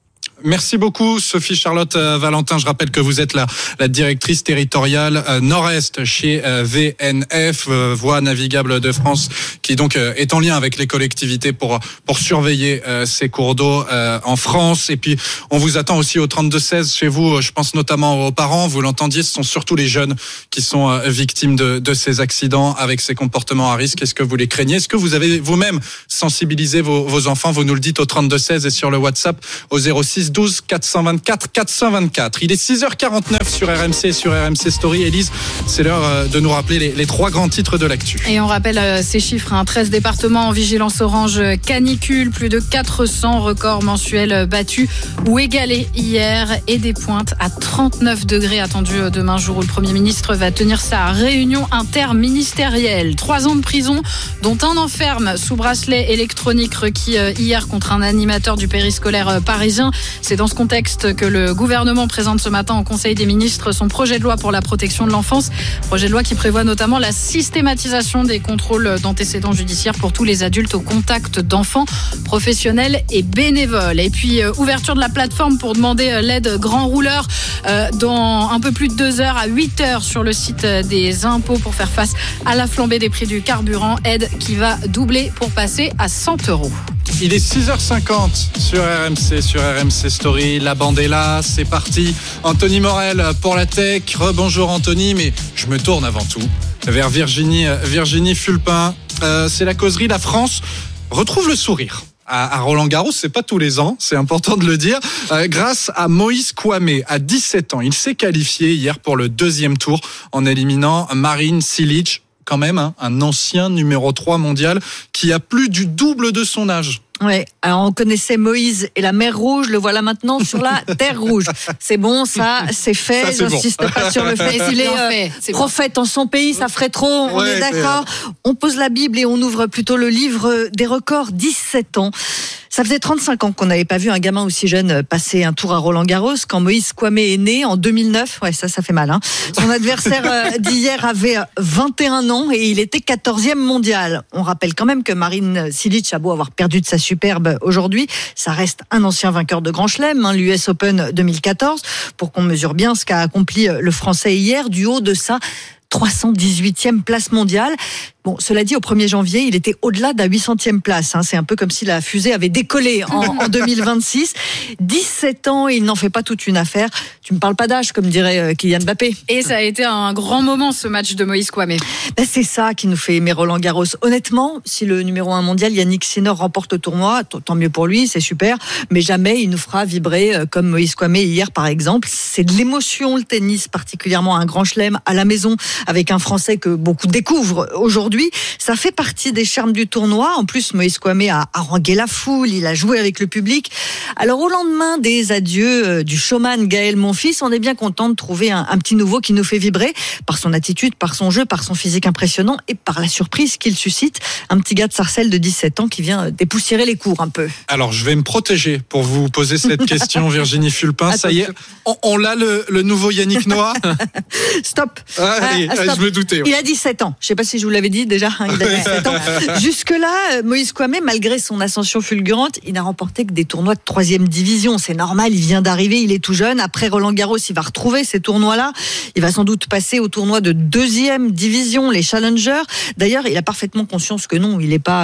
Merci beaucoup Sophie Charlotte euh, Valentin. Je rappelle que vous êtes la, la directrice territoriale euh, nord-est chez euh, V N F, euh, Voies navigables de France, qui donc euh, est en lien avec les collectivités pour pour surveiller euh, ces cours d'eau euh, en France. Et puis on vous attend aussi au trente-deux seize chez vous. Je pense notamment aux parents. Vous l'entendiez, ce sont surtout les jeunes qui sont euh, victimes de, de ces accidents avec ces comportements à risque. Est-ce que vous les craignez? Est-ce que vous avez vous-même sensibilisé vos, vos enfants? Vous nous le dites au trente-deux seize et sur le WhatsApp au zéro six douze quatre cent vingt-quatre quatre cent vingt-quatre. Il est six heures quarante-neuf sur R M C et sur R M C Story. Élise, c'est l'heure de nous rappeler les, les trois grands titres de l'actu. Et on rappelle euh, ces chiffres, hein, treize départements en vigilance orange canicule, plus de quatre cents records mensuels battus ou égalés hier et des pointes à trente-neuf degrés attendus demain, jour où le Premier ministre va tenir sa réunion interministérielle. Trois ans de prison, dont un enferme sous bracelet électronique requis hier contre un animateur du périscolaire parisien. C'est dans ce contexte que le gouvernement présente ce matin au Conseil des ministres son projet de loi pour la protection de l'enfance. Projet de loi qui prévoit notamment la systématisation des contrôles d'antécédents judiciaires pour tous les adultes au contact d'enfants, professionnels et bénévoles. Et puis, euh, ouverture de la plateforme pour demander l'aide grand rouleur euh, dans un peu plus de deux heures à huit heures sur le site des impôts pour faire face à la flambée des prix du carburant. Aide qui va doubler pour passer à cent euros. Il est six heures cinquante sur R M C, sur R M C Story. La bande est là, c'est parti. Anthony Morel pour la tech. Rebonjour Anthony, mais je me tourne avant tout vers Virginie, Virginie Fulpin. Euh, c'est la causerie. La France retrouve le sourire. À Roland-Garros, c'est pas tous les ans, c'est important de le dire, euh, grâce à Moïse Kouamé, à dix-sept ans. Il s'est qualifié hier pour le deuxième tour en éliminant Marin Cilic, quand même, hein, un ancien numéro trois mondial qui a plus du double de son âge. Ouais, alors on connaissait Moïse et la mer Rouge, le voilà maintenant sur la terre rouge. C'est bon, ça, c'est fait. Ça, c'est J'insiste bon. pas sur le fait qu'il est euh, c'est prophète bon. en son pays, ça ferait trop. On ouais, est d'accord. C'est... On pose la Bible et on ouvre plutôt le livre des records. dix-sept ans. Ça faisait trente-cinq ans qu'on n'avait pas vu un gamin aussi jeune passer un tour à Roland-Garros. Quand Moïse Kouamé est né en deux mille neuf, ouais, ça, ça fait mal. Hein. Son adversaire d'hier avait vingt et un ans et il était quatorzième mondial. On rappelle quand même que Marin Cilic a beau avoir perdu de sa superbe aujourd'hui, ça reste un ancien vainqueur de Grand Chelem, hein, l'U S Open deux mille quatorze, pour qu'on mesure bien ce qu'a accompli le Français hier du haut de sa trois cent dix-huitième place mondiale. Bon, cela dit, au premier janvier, il était au-delà de la huit centième place. Hein. C'est un peu comme si la fusée avait décollé en, en deux mille vingt-six. dix-sept ans, et il n'en fait pas toute une affaire. Tu me parles pas d'âge, comme dirait Kylian Mbappé. Et ça a été un grand moment, ce match de Moïse Kouamé. Ben, c'est ça qui nous fait aimer Roland-Garros. Honnêtement, si le numéro un mondial, Yannick Sinner, remporte le tournoi, tant mieux pour lui, c'est super. Mais jamais il nous fera vibrer comme Moïse Kouamé hier, par exemple. C'est de l'émotion, le tennis, particulièrement un grand chelem à la maison, avec un Français que beaucoup découvrent aujourd'hui. Ça fait partie des charmes du tournoi. En plus, Moïse Kouamé a harangué la foule, il a joué avec le public. Alors, au lendemain des adieux du showman Gaël Monfils, on est bien content de trouver un, un petit nouveau qui nous fait vibrer par son attitude, par son jeu, par son physique impressionnant et par la surprise qu'il suscite. Un petit gars de Sarcelles de dix-sept ans qui vient dépoussiérer les cours un peu. Alors, je vais me protéger pour vous poser cette question, Virginie Fulpin. Ça y est, on, on l'a le, le nouveau Yannick Noah. Stop. Ah, allez, ah, stop. Je me doutais. Ouais. Il a dix-sept ans. Je sais pas si je vous l'avais dit déjà. Hein, il a dix-sept ans. Jusque-là, Moïse Kouamé, malgré son ascension fulgurante, il n'a remporté que des tournois de troisième division. C'est normal, il vient d'arriver, il est tout jeune. Après Roland-Garros, il va retrouver ces tournois-là. Il va sans doute passer au tournoi de deuxième division, les Challengers. D'ailleurs, il a parfaitement conscience que non, il n'est pas euh,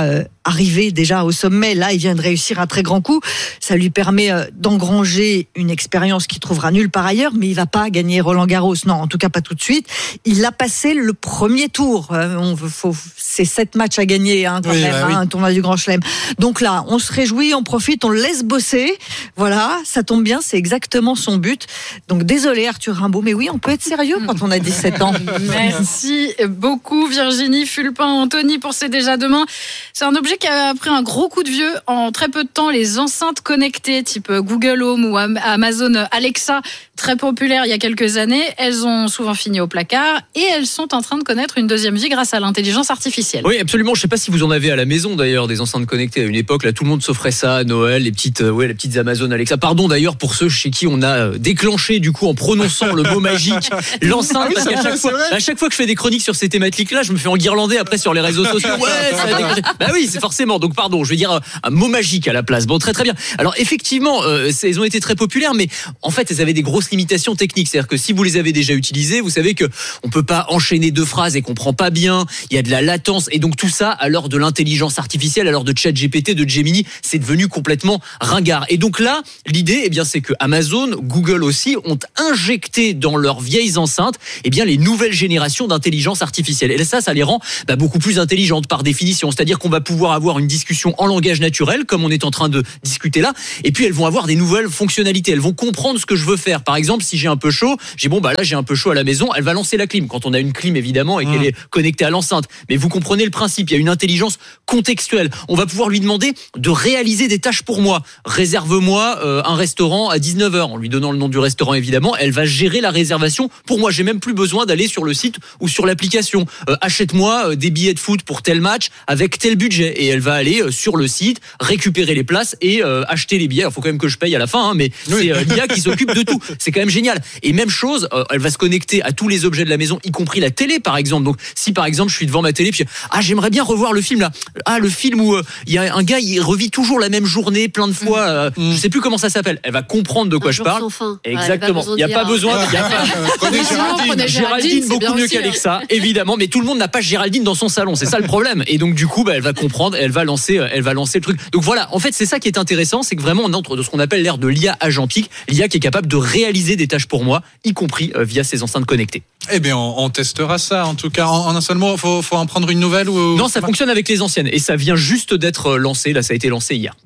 arrivé déjà au sommet. Là, il vient de réussir un très grand coup. Ça lui permet d'engranger une expérience qu'il trouvera nulle part ailleurs, mais il va pas gagner Roland-Garros. Non, en tout cas pas tout de suite. Il a passé le premier tour. On faut, c'est sept matchs à gagner hein, quand oui, même, bah, hein, oui. un tournoi du Grand Chelem. Donc là, on se réjouit, on profite, on le laisse bosser. Voilà, ça tombe bien, c'est exactement son but. Donc désolé Arthur Rimbaud, mais oui, on peut être sérieux quand on a dix-sept ans. Merci beaucoup Virginie, Fulpin, Anthony pour C'est déjà demain. C'est un objet qui a pris un gros coup de vieux en très peu de temps. Les enceintes connectées type Google Home ou Amazon Alexa, très populaires il y a quelques années, elles ont souvent fini au placard et elles sont en train de connaître une deuxième vie grâce à l'intelligence artificielle. Oui, absolument. Je ne sais pas si vous en avez à la maison d'ailleurs, des enceintes connectées. À une époque, là, tout le monde s'offrait ça à Noël, les petites, euh, ouais, les petites Amazon Alexa. Pardon d'ailleurs pour ceux chez qui on a déclenché du coup en prononçant le mot magique l'enceinte, ah oui, parce qu'à chaque fois, à chaque fois que je fais des chroniques sur ces thématiques-là, je me fais enguirlander après sur les réseaux sociaux. Ouais, ça a déclenché. Bah oui, c'est forcément. Donc pardon, je vais dire un, un mot magique à la place. Bon, très très bien. Alors effectivement, euh, elles ont été très populaires, mais en fait, elles avaient des grosses limitations techniques. C'est-à-dire que si vous les avez déjà utilisées, vous savez que on peut pas enchaîner deux phrases et qu'on comprend pas bien. Il y a de la latence et donc tout ça à l'heure de l'intelligence artificielle, à l'heure de ChatGPT, de Gemini, c'est devenu complètement ringard. Et donc là, l'idée, eh bien, c'est que Amazon, Google aussi ont injecté dans leurs vieilles enceintes, eh bien, les nouvelles générations d'intelligence artificielle. Et ça, ça les rend bah, beaucoup plus intelligentes par définition. C'est-à-dire qu'on va pouvoir avoir une discussion en langage naturel, comme on est en train de discuter là. Et puis elles vont avoir des nouvelles fonctionnalités. Elles vont comprendre ce que je veux faire. Par exemple, si j'ai un peu chaud, j'ai bon bah là j'ai un peu chaud à la maison. Elle va lancer la clim quand on a une clim évidemment et qu'elle est connectée à l'enceinte. Mais vous comprenez le principe. Il y a une intelligence contextuelle. On va pouvoir lui demander de réaliser des tâches pour moi. Réserve-moi euh, un restaurant à dix-neuf heures. En lui donnant le nom du restaurant évidemment, elle va gérer la réservation pour moi. J'ai même plus besoin d'aller sur le site ou sur l'application. Euh, achète-moi euh, des billets de foot pour tel match avec tel budget. Et elle va aller euh, sur le site, récupérer les places et euh, acheter les billets. Il faut quand même que je paye à la fin, hein, mais oui. c'est euh, l'I A qui s'occupe de tout. C'est quand même génial. Et même chose, euh, elle va se connecter à tous les objets de la maison, y compris la télé par exemple. Donc si par exemple je suis devant ma télé, puis ah j'aimerais bien revoir le film là. Ah le film où il euh, y a un gars, il revit toujours la même journée plein de fois. Euh, mmh. Je sais plus comment ça s'appelle. Elle va comprendre de quoi un je parle. Exactement. Il n'y a pas besoin. Il y a pas Prenez Géraldine. Géraldine, Géraldine beaucoup mieux qu'Alexa, évidemment. Mais tout le monde n'a pas Géraldine dans son salon. C'est ça le problème. Et donc du coup, bah, elle va comprendre. Elle va lancer. Elle va lancer le truc. Donc voilà. En fait, c'est ça qui est intéressant, c'est que vraiment on entre de ce qu'on appelle l'ère de l'I A agentique, l'I A qui est capable de réaliser des tâches pour moi, y compris euh, via ces enceintes connectées. Eh bien, on, on testera ça. En tout cas, en, en un seul mot, faut, faut en prendre une nouvelle ou non, ça fonctionne avec les anciennes et ça vient juste d'être lancé. Là, ça a été lancé hier.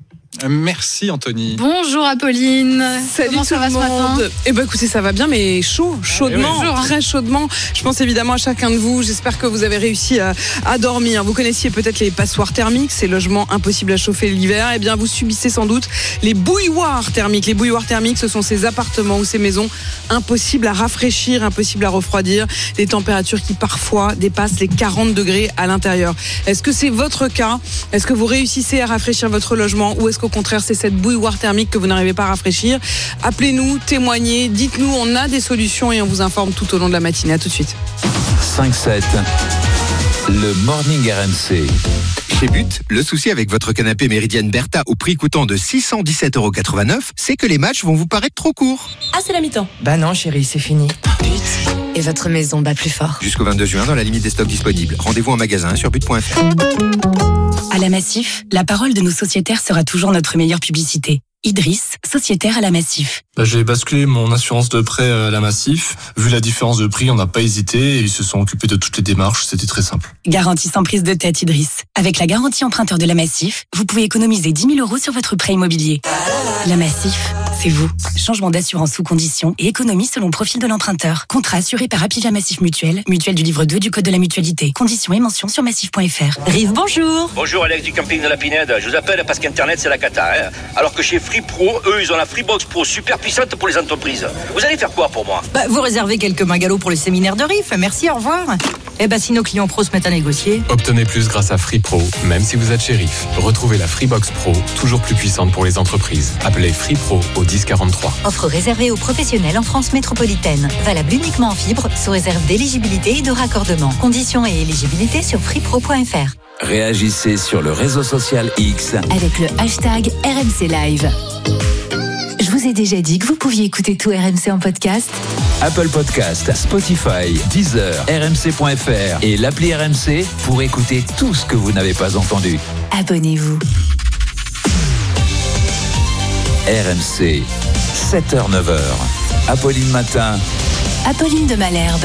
Merci Anthony. Bonjour Apolline. Salut. Comment ça va ce matin ? Eh ben écoutez, ça va bien, mais chaud, chaudement, ah, oui, oui. très chaudement. Je pense évidemment à chacun de vous. J'espère que vous avez réussi à, à dormir. Vous connaissiez peut-être les passoires thermiques, ces logements impossibles à chauffer l'hiver. Eh bien, vous subissez sans doute les bouilloires thermiques. Les bouilloires thermiques, ce sont ces appartements ou ces maisons impossibles à rafraîchir, impossibles à refroidir. Des températures qui parfois dépassent les quarante degrés à l'intérieur. Est-ce que c'est votre cas ? Est-ce que vous réussissez à rafraîchir votre logement ou est-ce qu'au contraire, c'est cette bouilloire thermique que vous n'arrivez pas à rafraîchir? Appelez-nous, témoignez, dites-nous, on a des solutions et on vous informe tout au long de la matinée. À tout de suite. cinq sept, le Morning R M C. Chez But, le souci avec votre canapé Méridienne Bertha au prix coûtant de six cent dix-sept euros quatre-vingt-neuf, c'est que les matchs vont vous paraître trop courts. Ah, c'est la mi-temps. Bah non, chérie, c'est fini. But. Et votre maison bat plus fort. Jusqu'au vingt-deux juin, dans la limite des stocks disponibles. Rendez-vous en magasin sur but point f r. À la Massif, la parole de nos sociétaires sera toujours notre meilleure publicité. Idriss, sociétaire à la Massif. Bah, j'ai basculé mon assurance de prêt à la Massif. Vu la différence de prix, on n'a pas hésité et ils se sont occupés de toutes les démarches. C'était très simple. Garantie sans prise de tête, Idriss. Avec la garantie emprunteur de la Massif, vous pouvez économiser dix mille euros sur votre prêt immobilier. La Massif, c'est vous. Changement d'assurance sous condition et économie selon profil de l'emprunteur. Contrat assuré par Apivia Massif Mutuelle, mutuelle du livre deux du Code de la mutualité. Conditions et mentions sur massif point f r. Rive, bonjour. Bonjour, Alex du camping de la Pinède. Je vous appelle parce qu'Internet, c'est la cata. Hein. Alors que chez Free Pro, eux, ils ont la Freebox Pro super puissante pour les entreprises. Vous allez faire quoi pour moi ? Bah, vous réservez quelques bungalows pour le séminaire de Riff. Merci, au revoir. Eh bah, si nos clients pros se mettent à négocier. Obtenez plus grâce à Free Pro, même si vous êtes chez Riff. Retrouvez la Freebox Pro, toujours plus puissante pour les entreprises. Appelez Free Pro au dix quarante-trois. Offre réservée aux professionnels en France métropolitaine. Valable uniquement en fibre, sous réserve d'éligibilité et de raccordement. Conditions et éligibilité sur freepro point f r. Réagissez sur le réseau social X avec le hashtag R M C Live. Je vous vous ai déjà dit que vous pouviez écouter tout R M C en podcast? Apple Podcast, Spotify, Deezer, R M C point F R et l'appli R M C pour écouter tout ce que vous n'avez pas entendu. Abonnez-vous. R M C, sept heures neuf heures. Apolline Matin. Apolline de Malherbe.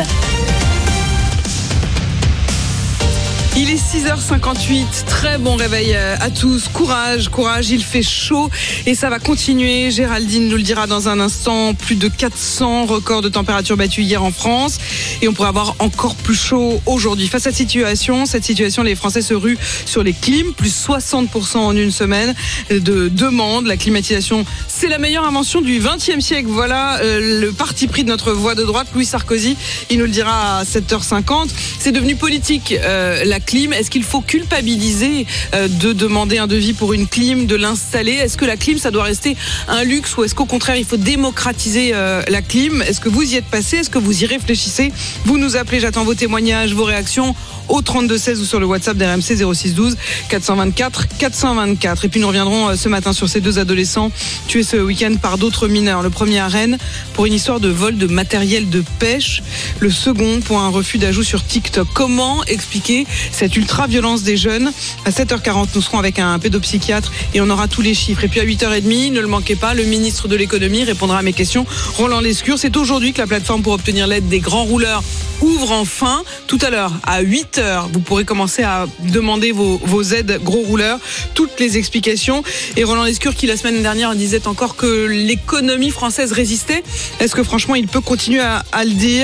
Il est six heures cinquante-huit, très bon réveil à tous, courage, courage, il fait chaud et ça va continuer. Géraldine nous le dira dans un instant, plus de quatre cents records de température battus hier en France et on pourrait avoir encore plus chaud aujourd'hui. Face à cette situation, cette situation, les Français se ruent sur les clims, plus soixante pour cent en une semaine de demande. La climatisation, c'est la meilleure invention du vingtième siècle. Voilà euh, le parti pris de notre voix de droite, Louis Sarkozy, il nous le dira à sept heures cinquante. C'est devenu politique, euh, la clim. Est-ce qu'il faut culpabiliser euh, de demander un devis pour une clim, de l'installer? Est-ce que la clim, ça doit rester un luxe ou est-ce qu'au contraire, il faut démocratiser euh, la clim? Est-ce que vous y êtes passé? Est-ce que vous y réfléchissez? Vous nous appelez, j'attends vos témoignages, vos réactions au trente-deux seize ou sur le WhatsApp d'R M C zéro six douze quatre cent vingt-quatre quatre cent vingt-quatre. Et puis nous reviendrons euh, ce matin sur ces deux adolescents tués ce week-end par d'autres mineurs. Le premier à Rennes pour une histoire de vol de matériel de pêche. Le second pour un refus d'ajout sur TikTok. Comment expliquer cette ultra-violence des jeunes? À sept heures quarante, nous serons avec un pédopsychiatre et on aura tous les chiffres. Et puis à huit heures trente, ne le manquez pas, le ministre de l'économie répondra à mes questions. Roland Lescure, c'est aujourd'hui que la plateforme pour obtenir l'aide des grands rouleurs ouvre enfin. Tout à l'heure, à huit heures, vous pourrez commencer à demander vos, vos aides gros rouleurs, toutes les explications. Et Roland Lescure qui la semaine dernière disait encore que l'économie française résistait. Est-ce que franchement il peut continuer à, à le dire?